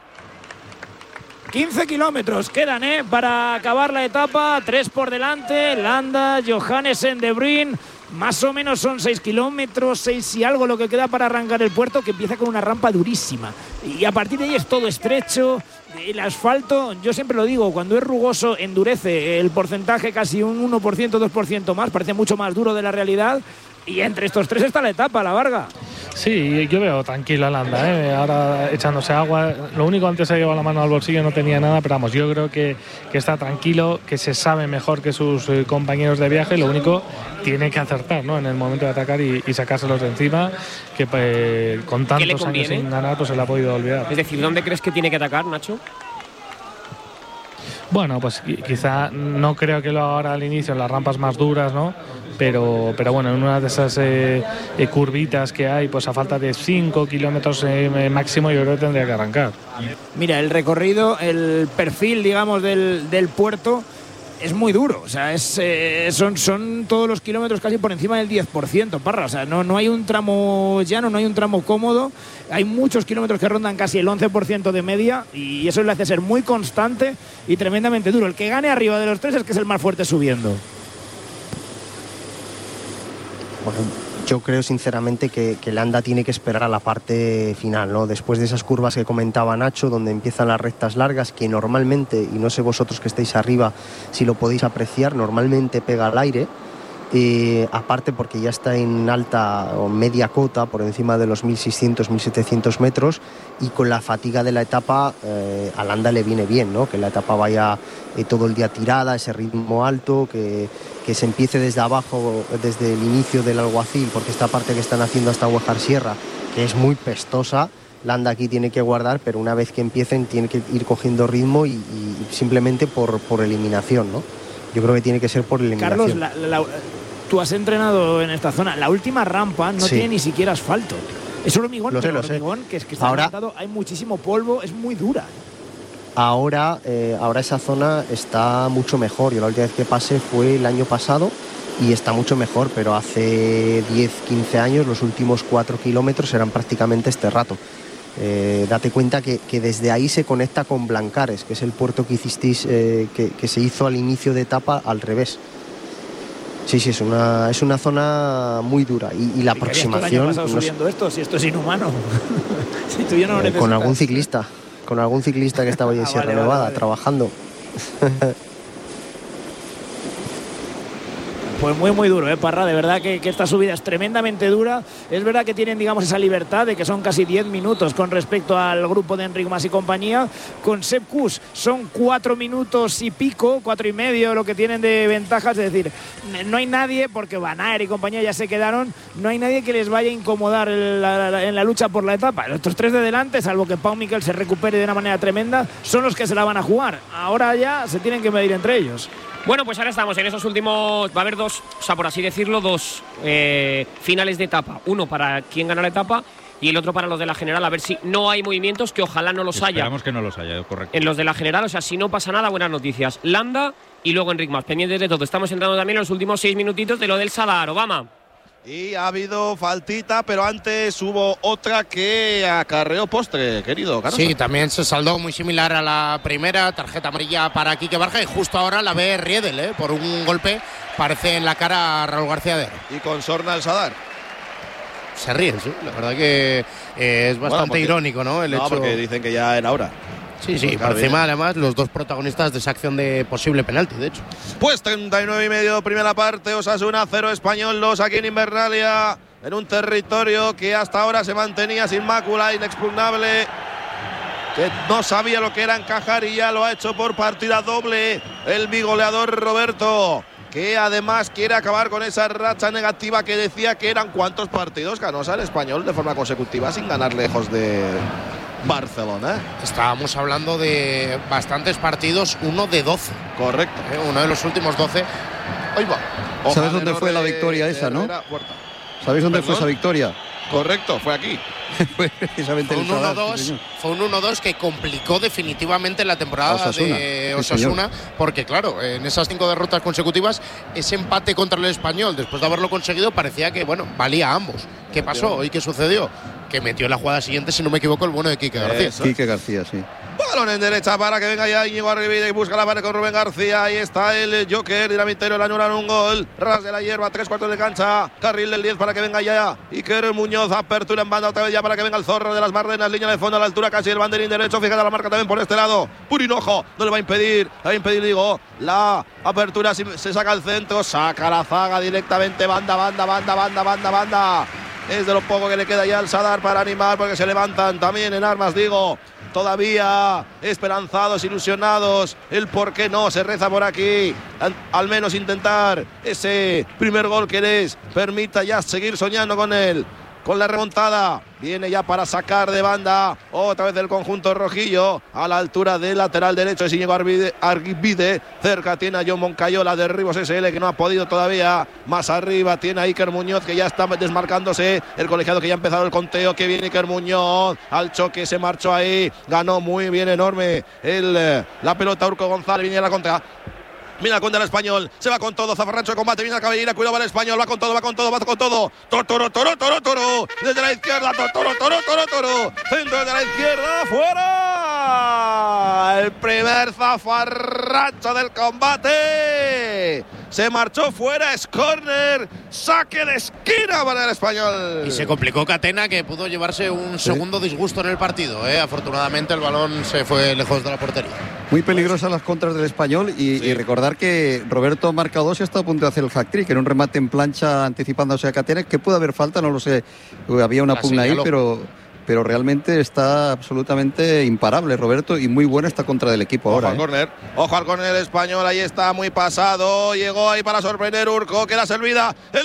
quince kilómetros quedan ¿eh? para acabar la etapa, tres por delante, Landa, Johannesen, De Bruyne, más o menos son seis kilómetros, seis y algo lo que queda para arrancar el puerto, que empieza con una rampa durísima y a partir de ahí es todo estrecho. El asfalto, yo siempre lo digo, cuando es rugoso endurece el porcentaje casi un uno por ciento, dos por ciento más, parece mucho más duro de la realidad y entre estos tres está la etapa, la Varga. Sí, yo veo tranquilo a Landa, ¿eh? Ahora echándose agua. Lo único, antes se llevado la mano al bolsillo, no tenía nada, pero vamos, yo creo que, que está tranquilo, que se sabe mejor que sus eh, compañeros de viaje. Lo único, tiene que acertar, ¿no? En el momento de atacar y, y sacárselos de encima, que eh, con ¿Qué le tantos años conviene? sin ganar, pues se le ha podido olvidar. Es decir, ¿dónde crees que tiene que atacar, Nacho? Bueno, pues quizá no creo que lo haga ahora al inicio, en las rampas más duras, ¿no? Pero, pero bueno, en una de esas eh, eh, curvitas que hay, pues a falta de cinco kilómetros eh, máximo, yo creo que tendría que arrancar. Mira, el recorrido, el perfil, digamos, del, del puerto es muy duro. O sea, es, eh, son, son todos los kilómetros casi por encima del diez por ciento, Parra. O sea, no, no hay un tramo llano, no hay un tramo cómodo. Hay muchos kilómetros que rondan casi el once por ciento de media y eso le hace ser muy constante y tremendamente duro. El que gane arriba de los tres es que es el más fuerte subiendo. Bueno, yo creo sinceramente que, que Landa tiene que esperar a la parte final, ¿no? Después de esas curvas que comentaba Nacho, donde empiezan las rectas largas, que normalmente, y no sé vosotros que estáis arriba si lo podéis apreciar, normalmente pega al aire. Eh, aparte porque ya está en alta o media cota, por encima de los mil seiscientos, mil setecientos metros, y con la fatiga de la etapa eh, a Landa le viene bien, ¿no? Que la etapa vaya eh, todo el día tirada, ese ritmo alto, que, que se empiece desde abajo, desde el inicio del Alguacil, porque esta parte que están haciendo hasta Huejar Sierra, que es muy pestosa, Landa aquí tiene que guardar, pero una vez que empiecen tiene que ir cogiendo ritmo y, y simplemente por, por eliminación, ¿no? Yo creo que tiene que ser por eliminación. Carlos, la, la, tú has entrenado en esta zona. La última rampa no sí. tiene ni siquiera asfalto. Es un hormigón, lo sé, pero lo hormigón sé. que es que está ahora, levantado, hay muchísimo polvo, es muy dura. Ahora, eh, ahora esa zona está mucho mejor. Yo la última vez que pasé fue el año pasado y está mucho mejor, pero hace diez, quince años los últimos cuatro kilómetros eran prácticamente este rato. Eh, date cuenta que, que desde ahí se conecta con Blancares, que es el puerto que hicisteis, eh, que, que se hizo al inicio de etapa al revés. Sí, sí, es una, es una zona muy dura. Y, y la aproximación. ¿Qué año subiendo no, esto? Si esto es inhumano. Si tú ya no lo eh, con algún ciclista, con algún ciclista que estaba ahí en ah, Sierra vale, Nevada vale, vale. trabajando. Pues muy, muy duro, ¿eh, Parra? De verdad que, que esta subida es tremendamente dura. Es verdad que tienen, digamos, esa libertad de que son casi diez minutos con respecto al grupo de Enric Mas y compañía. Con Sepp Kuss son cuatro minutos y pico, cuatro y medio lo que tienen de ventajas. Es decir, no hay nadie, porque Van Aert y compañía ya se quedaron, no hay nadie que les vaya a incomodar en la, en la lucha por la etapa. Estos tres de delante, salvo que Pau Miquel se recupere de una manera tremenda, son los que se la van a jugar. Ahora ya se tienen que medir entre ellos. Bueno, pues ahora estamos en esos últimos, va a haber dos, o sea, por así decirlo, dos eh, finales de etapa. Uno para quien gana la etapa y el otro para los de la general. A ver si no hay movimientos, que ojalá no los Esperamos haya. Esperamos que no los haya, correcto. En los de la general, o sea, si no pasa nada, buenas noticias. Landa y luego Enric Mas, pendientes de todo. Estamos entrando también en los últimos seis minutitos de lo del Sadar, Obama. Y ha habido faltita, pero antes hubo otra que acarreó postre, querido Carlos. Sí, también se saldó muy similar a la primera, tarjeta amarilla para Quique Barja, y justo ahora la ve Riedel, ¿eh? Por un golpe, parece en la cara a Raúl García de Aro. Y con sorna al Sadar. Se ríen, sí, la verdad que eh, es bastante bueno, porque, irónico, ¿no? El no, hecho... porque dicen que ya era hora. Sí, sí, por encima además los dos protagonistas de esa acción de posible penalti, de hecho. Pues treinta y nueve y medio, primera parte, Osasuna cero, Español dos aquí en Invernalia, en un territorio que hasta ahora se mantenía sin mácula, inexpugnable, que no sabía lo que era encajar y ya lo ha hecho por partida doble el bigoleador Roberto, que además quiere acabar con esa racha negativa que decía que eran cuántos partidos ganó el Español de forma consecutiva sin ganar lejos de Barcelona. Estábamos hablando de bastantes partidos, uno de doce. Correcto. ¿Eh? Uno de los últimos doce. Ahí va. Ojalá. ¿Sabes dónde fue la victoria de, esa, no? ¿Sabéis dónde ¿Perdón? fue esa victoria? Correcto, fue aquí. fue precisamente fue un uno dos, sí, fue un uno dos que complicó definitivamente la temporada Osasuna, de Osasuna, sí, porque claro, en esas cinco derrotas consecutivas, ese empate contra el Español, después de haberlo conseguido, parecía que, bueno, valía a ambos. ¿Qué pasó y qué sucedió? Que metió en la jugada siguiente, si no me equivoco, el bueno de Quique García. Eso. Quique García, sí. Balón en derecha para que venga ya Íñigo Arribide y busca la pared con Rubén García. Ahí está el Joker, Dinamitero, le anulan un gol. Ras de la hierba, tres cuartos de cancha. Carril del diez para que venga ya Iker Muñoz. Apertura en banda otra vez ya para que venga el Zorro de las Bardenas. Línea de fondo a la altura casi el banderín derecho. Fíjate la marca también por este lado. Purinojo, no le va a impedir. Le va a impedir, digo, la apertura. Si se saca al centro, saca la zaga directamente. Banda, banda, banda, banda, banda, banda. Es de lo poco que le queda ya al Sadar para animar, porque se levantan también en armas, digo, todavía esperanzados, ilusionados. El por qué no se reza por aquí, al, al menos intentar ese primer gol que les permita ya seguir soñando con él. con la remontada. Viene ya para sacar de banda otra vez del conjunto rojillo a la altura del lateral derecho de Íñigo Argibide. Cerca tiene a John Moncayola de Ribos S L, que no ha podido todavía. Más arriba tiene a Iker Muñoz, que ya está desmarcándose. El colegiado que ya ha empezado el conteo. Que viene Iker Muñoz al choque, se marchó ahí. Ganó muy bien, enorme el, la pelota. Urco González viene a la contra. Mira contra el español, se va con todo, zafarrancho de combate, viene la cabellera, cuidado para el español, va con todo, va con todo, va con todo. Toro, toro, toro, toro, toro, desde la izquierda, toro, toro, toro, toro, toro, centro de la izquierda, fuera. El primer zafarrancho del combate. Se marchó fuera, es córner, saque de esquina para el español. Y se complicó Catena, que pudo llevarse un Sí. segundo disgusto en el partido, ¿eh? Afortunadamente el balón se fue lejos de la portería. Muy peligrosas las contras del español y, sí. y recordar que Roberto marca dos y está a punto de hacer el hat-trick en un remate en plancha anticipándose a Catena, que puede haber falta, no lo sé, había una La pugna ahí, señaló. pero, pero realmente está absolutamente imparable Roberto y muy buena esta contra del equipo Ojo ahora. al ¿eh? córner, ojo al córner español, ahí está muy pasado, llegó ahí para sorprender Urco, que la servida, el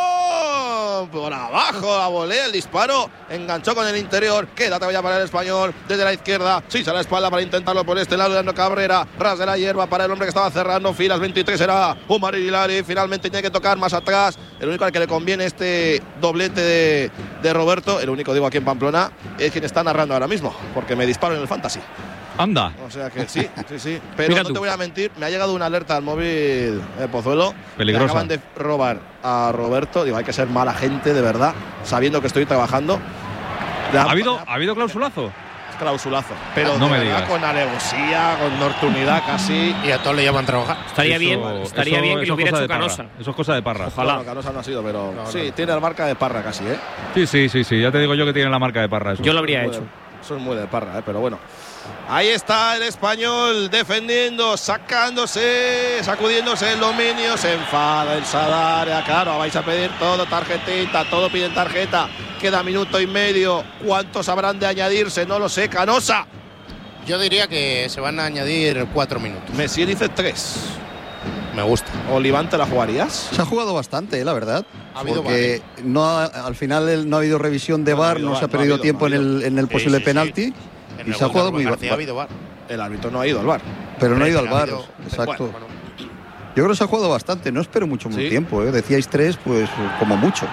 voleo por abajo, la volea, el disparo, enganchó con el interior, queda todavía para el español, desde la izquierda, sí, a la espalda para intentarlo por este lado, dando Cabrera, ras de la hierba para el hombre que estaba cerrando filas, veintitrés era Umar Hilari, finalmente tiene que tocar más atrás, el único al que le conviene este doblete de, de Roberto, el único digo aquí en Pamplona, es quien está narrando ahora mismo, porque me disparo en el Fantasy. Anda. O sea que sí, sí, sí. Pero Mira no tú. te voy a mentir, me ha llegado una alerta al móvil de Pozuelo. Peligrosa. Me acaban de robar a Roberto. Digo, hay que ser mala gente, de verdad, sabiendo que estoy trabajando. ¿Ha habido, ¿ha habido clausulazo? Clausulazo. Pero no de me verdad, digas. con alevosía, con nocturnidad casi. Y a todos le llaman trabajar. Estaría Eso- bien, estaría eso- bien que eso lo hubiera es cosa hecho de Parra. Canosa. Eso es cosa de Parra. Ojalá. Bueno, Canosa no ha sido, pero No, sí, no. tiene la marca de Parra casi, ¿eh? Sí, sí, sí, sí. Ya te digo yo que tiene la marca de Parra. Eso. Yo lo habría Muy hecho. de- Eso es muy de Parra, ¿eh? Pero bueno. Ahí está el español defendiendo, sacándose, sacudiéndose el dominio, se enfada el Sadar, claro, vais a pedir todo, tarjetita, todo piden tarjeta, queda minuto y medio, ¿cuántos habrán de añadirse? No lo sé, Canosa. Yo diría que se van a añadir cuatro minutos. Messi dice tres. Me gusta. Oliván, ¿te la jugarías? Se ha jugado bastante, eh, la verdad. Ha habido porque no ha- al final el- no ha habido revisión de No, no ha V A R, habido no V A R, se ha no ha perdido habido, tiempo no ha en el, en el Sí, posible sí, sí. penalti En y el se ha gol de jugado Rubén muy García ha ba- habido V A R. El árbitro no ha ido al bar. pero no ha ido al Ha V A R, habido- exacto. Bueno, bueno. Yo creo que se ha jugado bastante, no espero mucho más Sí. tiempo, ¿eh? Decíais tres, pues como mucho.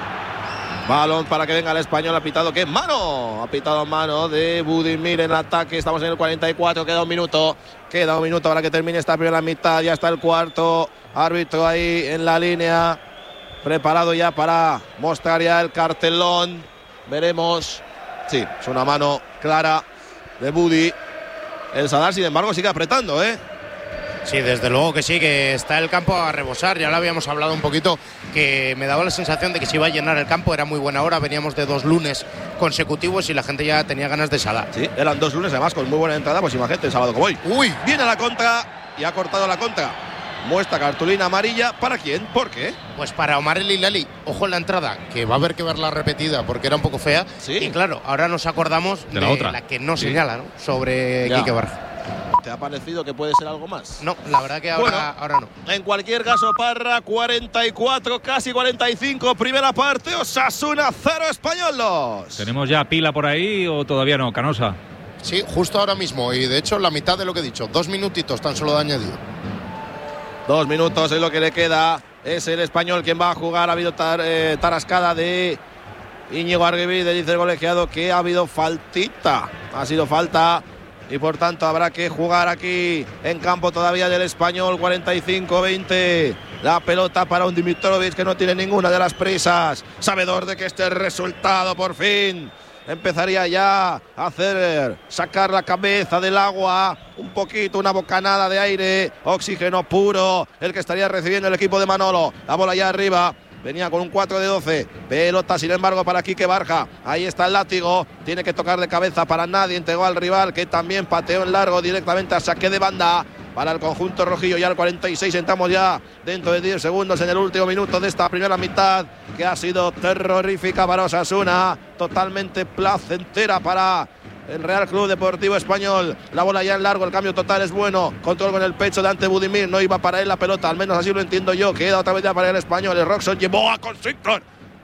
Balón para que venga el español, ha pitado que es mano. Ha pitado mano de Budimir en ataque. Estamos en el cuarenta y cuatro, queda un minuto. Queda un minuto para que termine esta primera mitad. Ya está el cuarto. Árbitro ahí en la línea. Preparado ya para mostrar ya el cartelón. Veremos. Sí, es una mano clara de Budi. El Sadar, sin embargo, sigue apretando, ¿eh? Sí, desde luego que sí, que está el campo a rebosar. Ya lo habíamos hablado un poquito, que me daba la sensación de que se iba a llenar el campo. Era muy buena hora, veníamos de dos lunes consecutivos y la gente ya tenía ganas de salar. Sí, eran dos lunes además con muy buena entrada. Pues imagínate el sábado como hoy. Uy, Viene la contra y ha cortado la contra. Muestra cartulina amarilla. ¿Para quién? ¿Por qué? pues para Omar El Hilali, ojo en la entrada, que va a haber que verla repetida porque era un poco fea. Sí. Y claro, ahora nos acordamos De la otra. que no Sí. señala, ¿no? Sobre Ya. Quique Barja. ¿Te ha parecido que puede ser algo más? No, la verdad que ahora, Bueno. ahora no. En cualquier caso, Parra, cuarenta y cuatro, casi cuarenta y cinco, primera parte, Osasuna cero, Español dos. ¿Tenemos ya pila por ahí o todavía no, Canosa? Sí, justo ahora mismo. Y de hecho, la mitad de lo que he dicho. Dos minutitos tan solo de añadido. Dos minutos es lo que le queda. Es el español quien va a jugar. Ha habido tar, eh, tarascada de Íñigo Arguibide, dice el colegiado que ha habido faltita. Ha sido falta y por tanto habrá que jugar aquí en campo todavía del español. cuarenta y cinco veinte. La pelota para un Dimitrovic que no tiene ninguna de las prisas. Sabedor de que este resultado por fin empezaría ya a hacer sacar la cabeza del agua, un poquito, una bocanada de aire, oxígeno puro, el que estaría recibiendo el equipo de Manolo. La bola ya arriba, venía con un cuatro de doce, pelota sin embargo para Quique Barja, ahí está el látigo, tiene que tocar de cabeza para nadie, entregó al rival que también pateó en largo directamente a saque de banda. Para el conjunto rojillo, ya al cuarenta y seis, entramos ya dentro de diez segundos en el último minuto de esta primera mitad, que ha sido terrorífica para Osasuna, totalmente placentera para el Real Club Deportivo Español. La bola ya en largo, el cambio total es bueno, control con el pecho de ante Budimir, no iba para él la pelota, al menos así lo entiendo yo, queda otra vez ya para el español. El Roxon llevó a Constrictor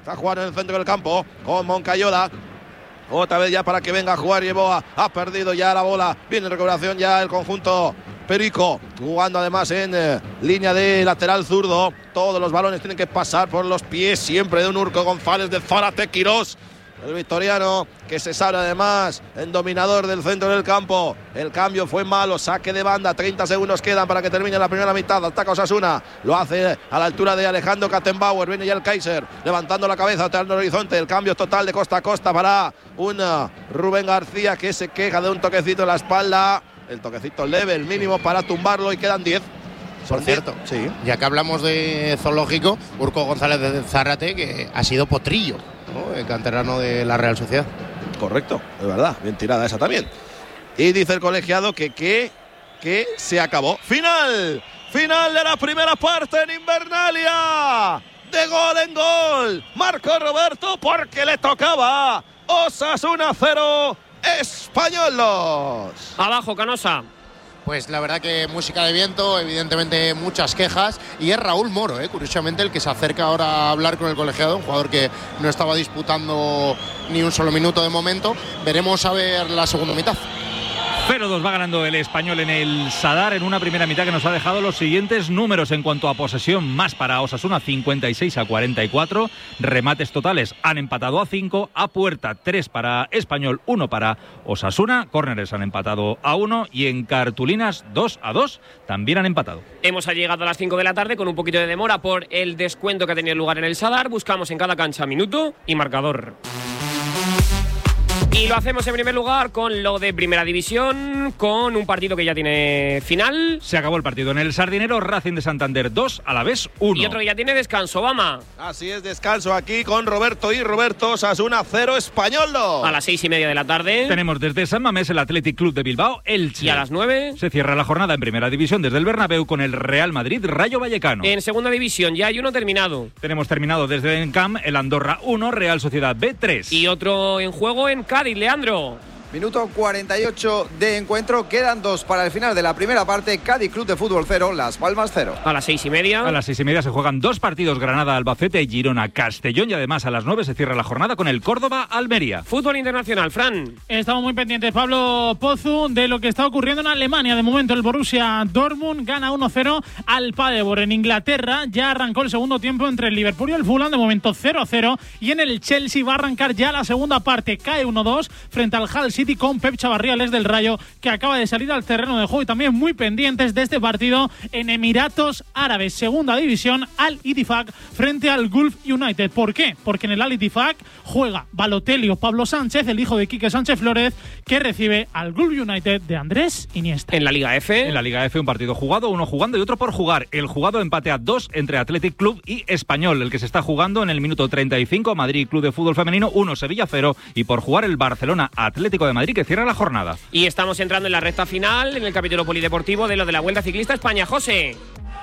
Está jugando en el centro del campo con Moncayola. Otra vez ya para que venga a jugar Yeboah. Ha perdido ya la bola. Viene en recuperación ya el conjunto Perico. Jugando además en eh, línea de lateral zurdo. Todos los balones tienen que pasar por los pies siempre de un Urco González de Zárate Quirós. El victoriano que se sabe además en dominador del centro del campo. El cambio fue malo, saque de banda, treinta segundos quedan para que termine la primera mitad. Ataca Osasuna, lo hace a la altura de Alejandro Kattenbauer. Viene ya el Kaiser, levantando la cabeza hasta el horizonte. El cambio total de costa a costa para un Rubén García que se queja de un toquecito en la espalda. El toquecito leve, el mínimo para tumbarlo y quedan diez. Por cierto, sí. Ya que hablamos de zoológico, Urco González de Zárate, que ha sido potrillo, ¿no? El canterano de la Real Sociedad. Correcto, es verdad, bien tirada esa también. Y dice el colegiado que, que, que se acabó. ¡Final! ¡Final de la primera parte en Invernalia! De gol en gol. Marcó Roberto porque le tocaba. Osasuna cero, Español dos. Abajo, Canosa. Pues la verdad que música de viento, evidentemente muchas quejas, y es Raúl Moro, ¿eh? Curiosamente el que se acerca ahora a hablar con el colegiado, un jugador que no estaba disputando ni un solo minuto de momento. Veremos a ver la segunda mitad. cero dos va ganando el Español en el Sadar en una primera mitad que nos ha dejado los siguientes números en cuanto a posesión: más para Osasuna, cincuenta y seis a cuarenta y cuatro, remates totales han empatado a cinco, a puerta tres para Español, uno para Osasuna, córneres han empatado a uno y en cartulinas dos a dos también han empatado. Hemos llegado a las cinco de la tarde con un poquito de demora por el descuento que ha tenido lugar en el Sadar. Buscamos en cada cancha minuto y marcador. Y lo hacemos en primer lugar con lo de Primera División, con un partido que ya tiene final. Se acabó el partido en el Sardinero, Racing de Santander dos, Alavés uno. Y otro que ya tiene descanso, Obama. Así es, descanso aquí con Roberto y Roberto. Osasuna cero, Español dos. A las seis y media de la tarde. Tenemos desde San Mamés el Athletic Club de Bilbao, Elche. Y a las nueve. Se cierra la jornada en Primera División desde el Bernabéu con el Real Madrid, Rayo Vallecano. En Segunda División ya hay uno terminado. Tenemos terminado desde Encamp el Andorra uno, Real Sociedad B tres. Y otro en juego en Cádiz, Leandro. Minuto cuarenta y ocho de encuentro, quedan dos para el final de la primera parte. Cádiz Club de Fútbol cero, Las Palmas cero. A las seis y media. A las seis y media se juegan dos partidos: Granada, Albacete, Girona, Castellón, y además a las nueve se cierra la jornada con el Córdoba, Almería. Fútbol internacional, Fran. Estamos muy pendientes, Pablo Pozu, de lo que está ocurriendo en Alemania. De momento el Borussia Dortmund gana uno cero al Paderborn. En Inglaterra ya arrancó el segundo tiempo entre el Liverpool y el Fulham, de momento cero a cero. Y en el Chelsea va a arrancar ya la segunda parte. Cae uno dos frente al Hull City con Pep Chavarriales del Rayo, que acaba de salir al terreno de juego. Y también muy pendientes de este partido en Emiratos Árabes, segunda división, Al Ittifaq frente al Gulf United. ¿Por qué? Porque en el Al Ittifaq juega Balotelli o Pablo Sánchez, el hijo de Quique Sánchez Flórez, que recibe al Gulf United de Andrés Iniesta. En la Liga F. En la Liga F un partido jugado, uno jugando y otro por jugar. El jugado empate a dos entre Athletic Club y Español. El que se está jugando en el minuto treinta y cinco, Madrid Club de Fútbol Femenino uno, Sevilla cero. Y por jugar el Barcelona Atlético de Madrid, que cierra la jornada. Y estamos entrando en la recta final, en el capítulo polideportivo de lo de la Vuelta Ciclista España. José.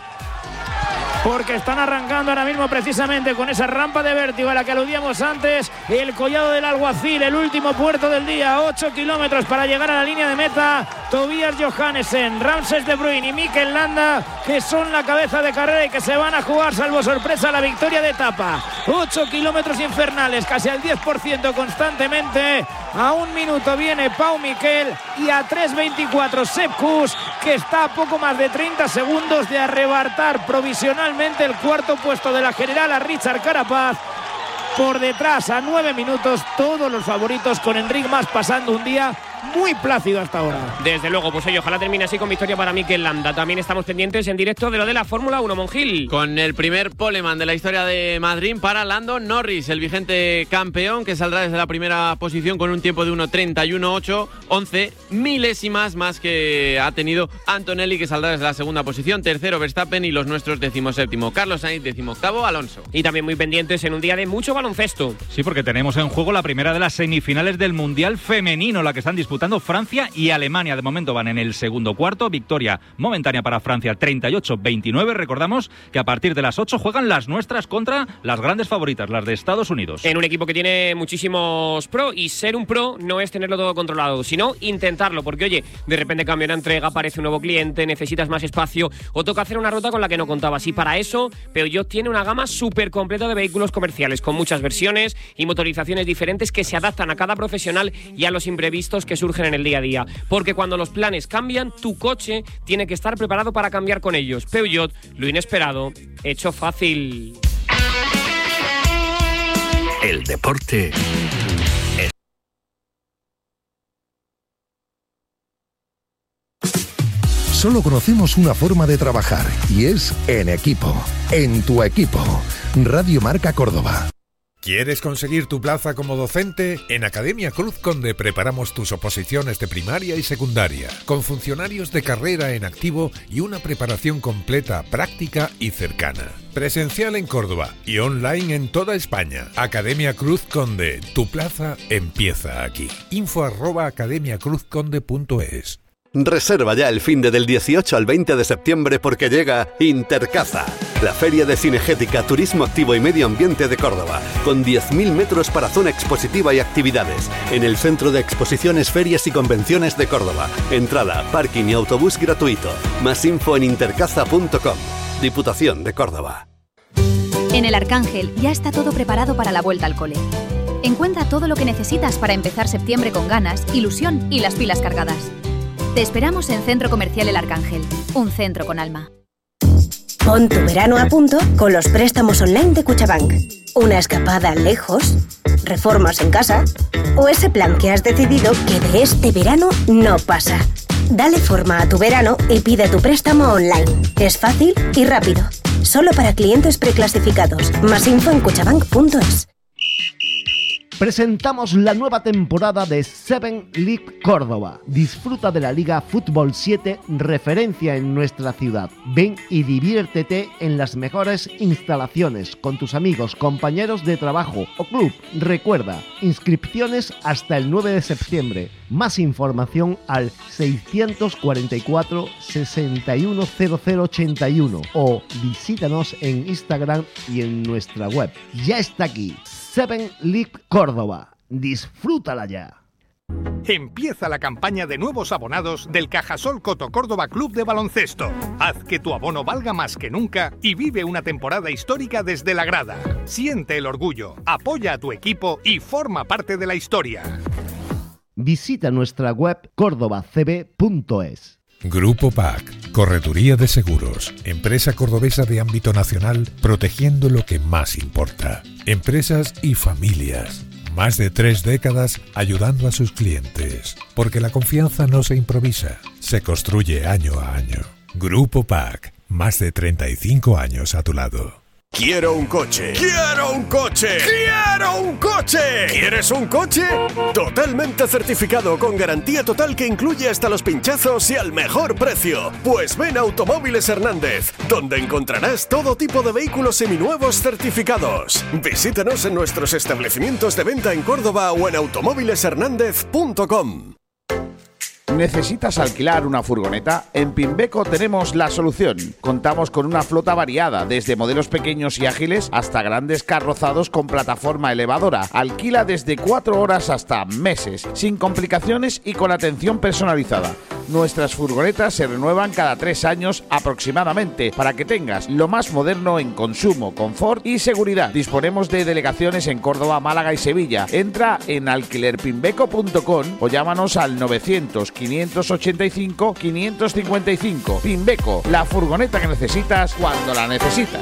Porque están arrancando ahora mismo precisamente con esa rampa de vértigo a la que aludíamos antes, el Collado del Alguacil, el último puerto del día, ocho kilómetros para llegar a la línea de meta. Tobias Johannesen, Ramses de Bruyne y Mikel Landa, que son la cabeza de carrera y que se van a jugar, salvo sorpresa, la victoria de etapa. ocho kilómetros infernales, casi al diez por ciento constantemente. A un minuto viene Pau Miquel y a tres veinticuatro Sepp Kuss, que está a poco más de treinta segundos de arrebatar provisionalmente el cuarto puesto de la general a Richard Carapaz. Por detrás, a nueve minutos, todos los favoritos, con Enric Mas pasando un día muy plácido hasta ahora. Desde luego, pues oye, ojalá termine así con victoria para Mikel Landa. También estamos pendientes en directo de lo de la Fórmula uno, Monjil. Con el primer poleman de la historia de Madrid para Lando Norris, el vigente campeón, que saldrá desde la primera posición con un tiempo de uno treinta y uno ocho, once milésimas más que ha tenido Antonelli, que saldrá desde la segunda posición. Tercero Verstappen y los nuestros decimoséptimo. Carlos Sainz, decimoctavo, Alonso. Y también muy pendientes en un día de mucho baloncesto. Sí, porque tenemos en juego la primera de las semifinales del Mundial Femenino, la que están disputando disputando Francia y Alemania. De momento van en el segundo cuarto. Victoria momentánea para Francia, treinta y ocho veintinueve. Recordamos que a partir de las ocho juegan las nuestras contra las grandes favoritas, las de Estados Unidos. En un equipo que tiene muchísimos pro, y ser un pro no es tenerlo todo controlado, sino intentarlo, porque oye, de repente cambia una entrega, aparece un nuevo cliente, necesitas más espacio o toca hacer una ruta con la que no contabas. Y para eso, Peugeot tiene una gama súper completa de vehículos comerciales, con muchas versiones y motorizaciones diferentes que se adaptan a cada profesional y a los imprevistos que surgen en el día a día. Porque cuando los planes cambian, tu coche tiene que estar preparado para cambiar con ellos. Peugeot, lo inesperado, hecho fácil. El deporte es... Solo conocemos una forma de trabajar y es en equipo. En tu equipo. Radio Marca Córdoba. ¿Quieres conseguir tu plaza como docente? En Academia Cruz Conde preparamos tus oposiciones de primaria y secundaria, con funcionarios de carrera en activo y una preparación completa, práctica y cercana. Presencial en Córdoba y online en toda España. Academia Cruz Conde, tu plaza empieza aquí. Info arroba academia cruz conde punto es. Reserva ya el finde del dieciocho al veinte de septiembre porque llega Intercaza, la feria de cinegética, turismo activo y medio ambiente de Córdoba, con diez mil metros para zona expositiva y actividades, en el Centro de Exposiciones, Ferias y Convenciones de Córdoba. Entrada, parking y autobús gratuito. Más info en intercaza punto com. Diputación de Córdoba. En el Arcángel ya está todo preparado para la vuelta al cole. Encuentra todo lo que necesitas para empezar septiembre con ganas, ilusión y las pilas cargadas. Te esperamos en Centro Comercial El Arcángel, un centro con alma. Pon tu verano a punto con los préstamos online de Cuchabank. Una escapada lejos, reformas en casa o ese plan que has decidido que de este verano no pasa. Dale forma a tu verano y pide tu préstamo online. Es fácil y rápido. Solo para clientes preclasificados. Más info en cuchabank punto es. Presentamos la nueva temporada de Seven League Córdoba. Disfruta de la Liga Fútbol siete, referencia en nuestra ciudad. Ven y diviértete en las mejores instalaciones con tus amigos, compañeros de trabajo o club. Recuerda, inscripciones hasta el nueve de septiembre. Más información al seiscientos cuarenta y cuatro, sesenta y uno, cero cero ochenta y uno o visítanos en Instagram y en nuestra web. Ya está aquí. Seven League Córdoba. Disfrútala ya. Empieza la campaña de nuevos abonados del Cajasol Coto Córdoba Club de Baloncesto. Haz que tu abono valga más que nunca y vive una temporada histórica desde la grada. Siente el orgullo, apoya a tu equipo y forma parte de la historia. Visita nuestra web córdoba c b punto es. Grupo P A C, Correduría de Seguros, empresa cordobesa de ámbito nacional, protegiendo lo que más importa. Empresas y familias. Más de tres décadas ayudando a sus clientes. Porque la confianza no se improvisa, se construye año a año. Grupo P A C, más de treinta y cinco años a tu lado. Quiero un coche. ¡Quiero un coche! ¡Quiero un coche! ¿Quieres un coche? Totalmente certificado, con garantía total que incluye hasta los pinchazos y al mejor precio. Pues ven a Automóviles Hernández, donde encontrarás todo tipo de vehículos seminuevos certificados. Visítanos en nuestros establecimientos de venta en Córdoba o en automóviles hernández punto com. ¿Necesitas alquilar una furgoneta? En Pimbeco tenemos la solución. Contamos con una flota variada, desde modelos pequeños y ágiles hasta grandes carrozados con plataforma elevadora. Alquila desde cuatro horas hasta meses, sin complicaciones y con atención personalizada. Nuestras furgonetas se renuevan cada tres años aproximadamente, para que tengas lo más moderno en consumo, confort y seguridad. Disponemos de delegaciones en Córdoba, Málaga y Sevilla. Entra en alquiler pimbeco punto com o llámanos al novecientos, quinientos ochenta y cinco, quinientos cincuenta y cinco. Pimbeco, la furgoneta que necesitas cuando la necesitas.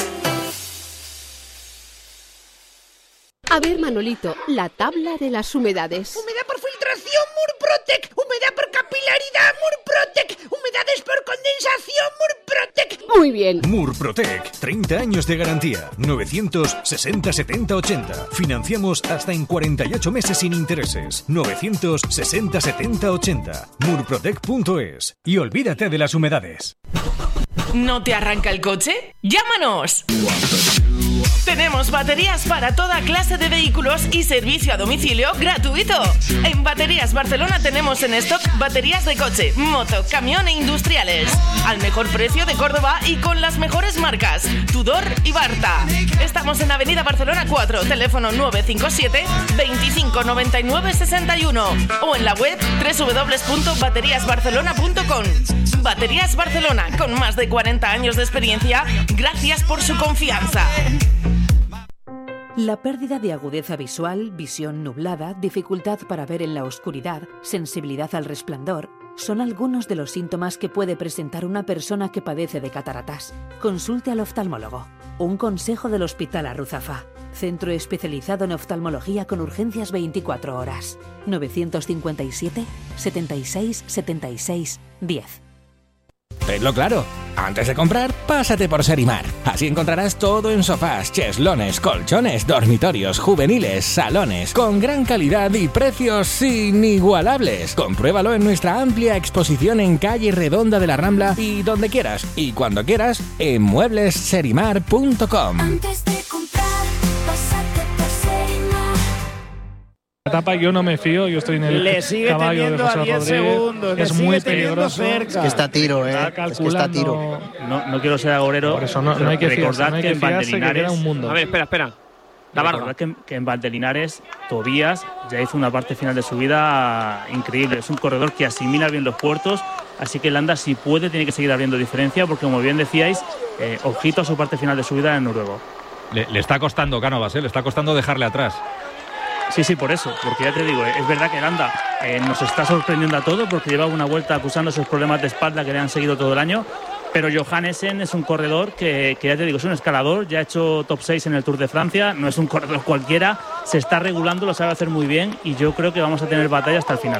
A ver, Manolito, la tabla de las humedades. Humedad por filtración, Murprotec. Humedad por capilaridad, Murprotec. Humedades por condensación, Murprotec. Muy bien. Murprotec, treinta años de garantía. novecientos sesenta setenta ochenta. Financiamos hasta en cuarenta y ocho meses sin intereses. novecientos sesenta setenta ochenta. Murprotec punto es. Y olvídate de las humedades. ¿No te arranca el coche? ¡Llámanos! Tenemos baterías para toda clase de vehículos y servicio a domicilio gratuito. En Baterías Barcelona tenemos en stock baterías de coche, moto, camión e industriales. Al mejor precio de Córdoba y con las mejores marcas, Tudor y Barta. Estamos en Avenida Barcelona cuatro, teléfono nueve cinco siete, veinticinco noventa y nueve sesenta y uno o en la web doble u doble u doble u punto baterías barcelona punto com. Baterías Barcelona, con más de cuarenta años de experiencia, gracias por su confianza. La pérdida de agudeza visual, visión nublada, dificultad para ver en la oscuridad, sensibilidad al resplandor, son algunos de los síntomas que puede presentar una persona que padece de cataratas. Consulte al oftalmólogo. Un consejo del Hospital Arruzafa. Centro especializado en oftalmología con urgencias veinticuatro horas. novecientos cincuenta y siete, setenta y seis, setenta y seis, diez. Tenlo claro, antes de comprar, pásate por Serimar. Así encontrarás todo en sofás, cheslones, colchones, dormitorios, juveniles, salones, con gran calidad y precios inigualables. Compruébalo en nuestra amplia exposición en calle Redonda de la Rambla y donde quieras, y cuando quieras, en muebles serimar punto com. Antes de comprar, pásate por Serimar. La etapa yo no me fío, yo estoy en el Le sigue caballo de teniendo José a diez Rodríguez. segundos, le Es sigue muy teniendo peligroso. cerca. Es que está a tiro, eh. Es que está a tiro. No, no quiero ser agorero. Por eso no, no hay que fiarse, recordad no hay que que en fiarse, que Valdelinares- queda un mundo. A ver, espera, espera. Navarro. Recordad que, que en Valdelinares, Tobías ya hizo una parte final de su vida increíble. Es un corredor que asimila bien los puertos, así que Landa, si puede, tiene que seguir abriendo diferencia, porque como bien decíais, eh, ojito a su parte final de su vida en noruego. Le, le está costando Cánovas, ¿eh? Le está costando dejarle atrás. Sí, sí, por eso, porque ya te digo, es verdad que Landa eh, nos está sorprendiendo a todos porque lleva una vuelta acusando esos problemas de espalda que le han seguido todo el año, pero Johannesen es un corredor que, que ya te digo, es un escalador, ya ha hecho top seis en el Tour de Francia, no es un corredor cualquiera, se está regulando, lo sabe hacer muy bien y yo creo que vamos a tener batalla hasta el final.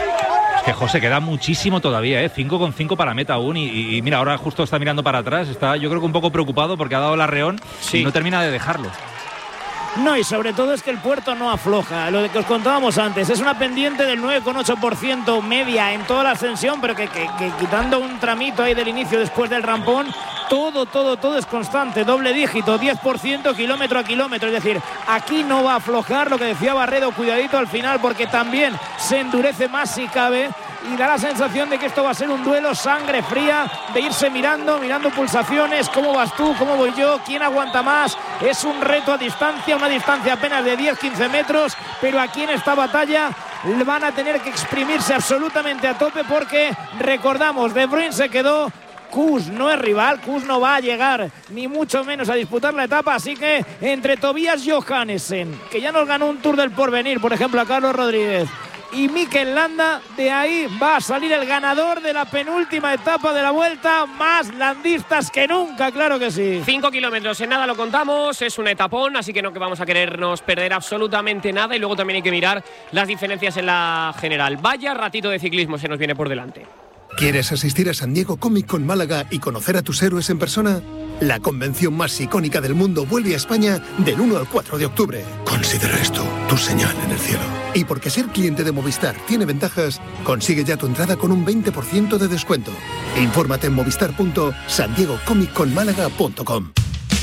Es que José, queda muchísimo todavía, ¿eh? cinco con cinco para meta aún. Y, y mira, ahora justo está mirando para atrás. Está, yo creo que un poco preocupado porque ha dado el arreón y no termina de dejarlo. No, y sobre todo es que el puerto no afloja. Lo que os contábamos antes, es una pendiente del nueve coma ocho por ciento media en toda la ascensión, pero que, que, que quitando un tramito ahí del inicio después del rampón, todo, todo, todo es constante, doble dígito, diez por ciento kilómetro a kilómetro. Es decir, aquí no va a aflojar, lo que decía Barredo, cuidadito al final, porque también se endurece más si cabe. Y da la sensación de que esto va a ser un duelo sangre fría, de irse mirando, mirando pulsaciones, cómo vas tú, cómo voy yo, quién aguanta más. Es un reto a distancia, una distancia apenas de diez a quince metros, pero aquí en esta batalla van a tener que exprimirse absolutamente a tope porque, recordamos, De Bruyne se quedó. Kuss no es rival, Kuss no va a llegar ni mucho menos a disputar la etapa, así que entre Tobías Johannesen, que ya nos ganó un Tour del Porvenir, por ejemplo a Carlos Rodríguez, y Mikel Landa, de ahí va a salir el ganador de la penúltima etapa de la Vuelta, más landistas que nunca, claro que sí. Cinco kilómetros, en nada lo contamos, es un etapón, así que no que vamos a querernos perder absolutamente nada y luego también hay que mirar las diferencias en la general. Vaya ratito de ciclismo se nos viene por delante. ¿Quieres asistir a San Diego Comic Con Málaga y conocer a tus héroes en persona? La convención más icónica del mundo vuelve a España del uno al cuatro de octubre. Considera esto tu señal en el cielo. Y porque ser cliente de Movistar tiene ventajas, consigue ya tu entrada con un veinte por ciento de descuento. Infórmate en movistar punto san diego comic con málaga punto com.